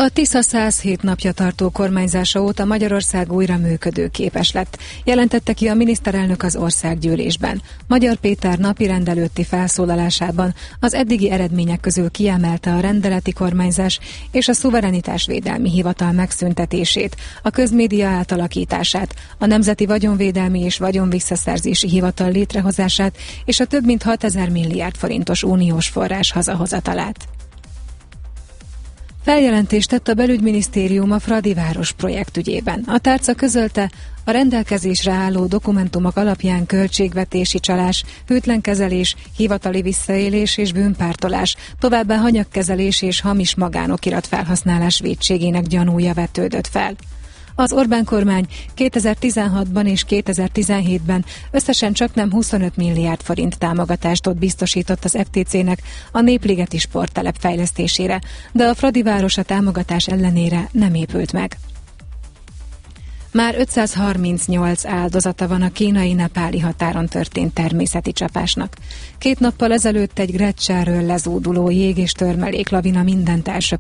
A Tisza 107 napja tartó kormányzása óta Magyarország újra működőképes lett, jelentette ki a miniszterelnök az országgyűlésben. Magyar Péter napirend előtti felszólalásában az eddigi eredmények közül kiemelte a rendeleti kormányzás és a szuverenitásvédelmi hivatal megszüntetését, a közmédia átalakítását, a Nemzeti Vagyonvédelmi és Vagyonvisszaszerzési Hivatal létrehozását és a több mint 6000 milliárd forintos uniós forrás hazahozatalát. Feljelentést tett a belügyminisztérium a Fradi város projekt ügyében. A tárca közölte, a rendelkezésre álló dokumentumok alapján költségvetési csalás, hűtlenkezelés, hivatali visszaélés és bűnpártolás, továbbá hanyagkezelés és hamis magánokirat felhasználás vétségének gyanúja vetődött fel. Az Orbán kormány 2016-ban és 2017-ben összesen csaknem 25 milliárd forint támogatást biztosított az FTC-nek a Népligeti sporttelep fejlesztésére, de a Fradi város a támogatás ellenére nem épült meg. Már 538 áldozata van a kínai-nepáli határon történt természeti csapásnak. 2 nappal ezelőtt egy Grecserről lezúduló jég- és törmeléklavina mindent elsöpört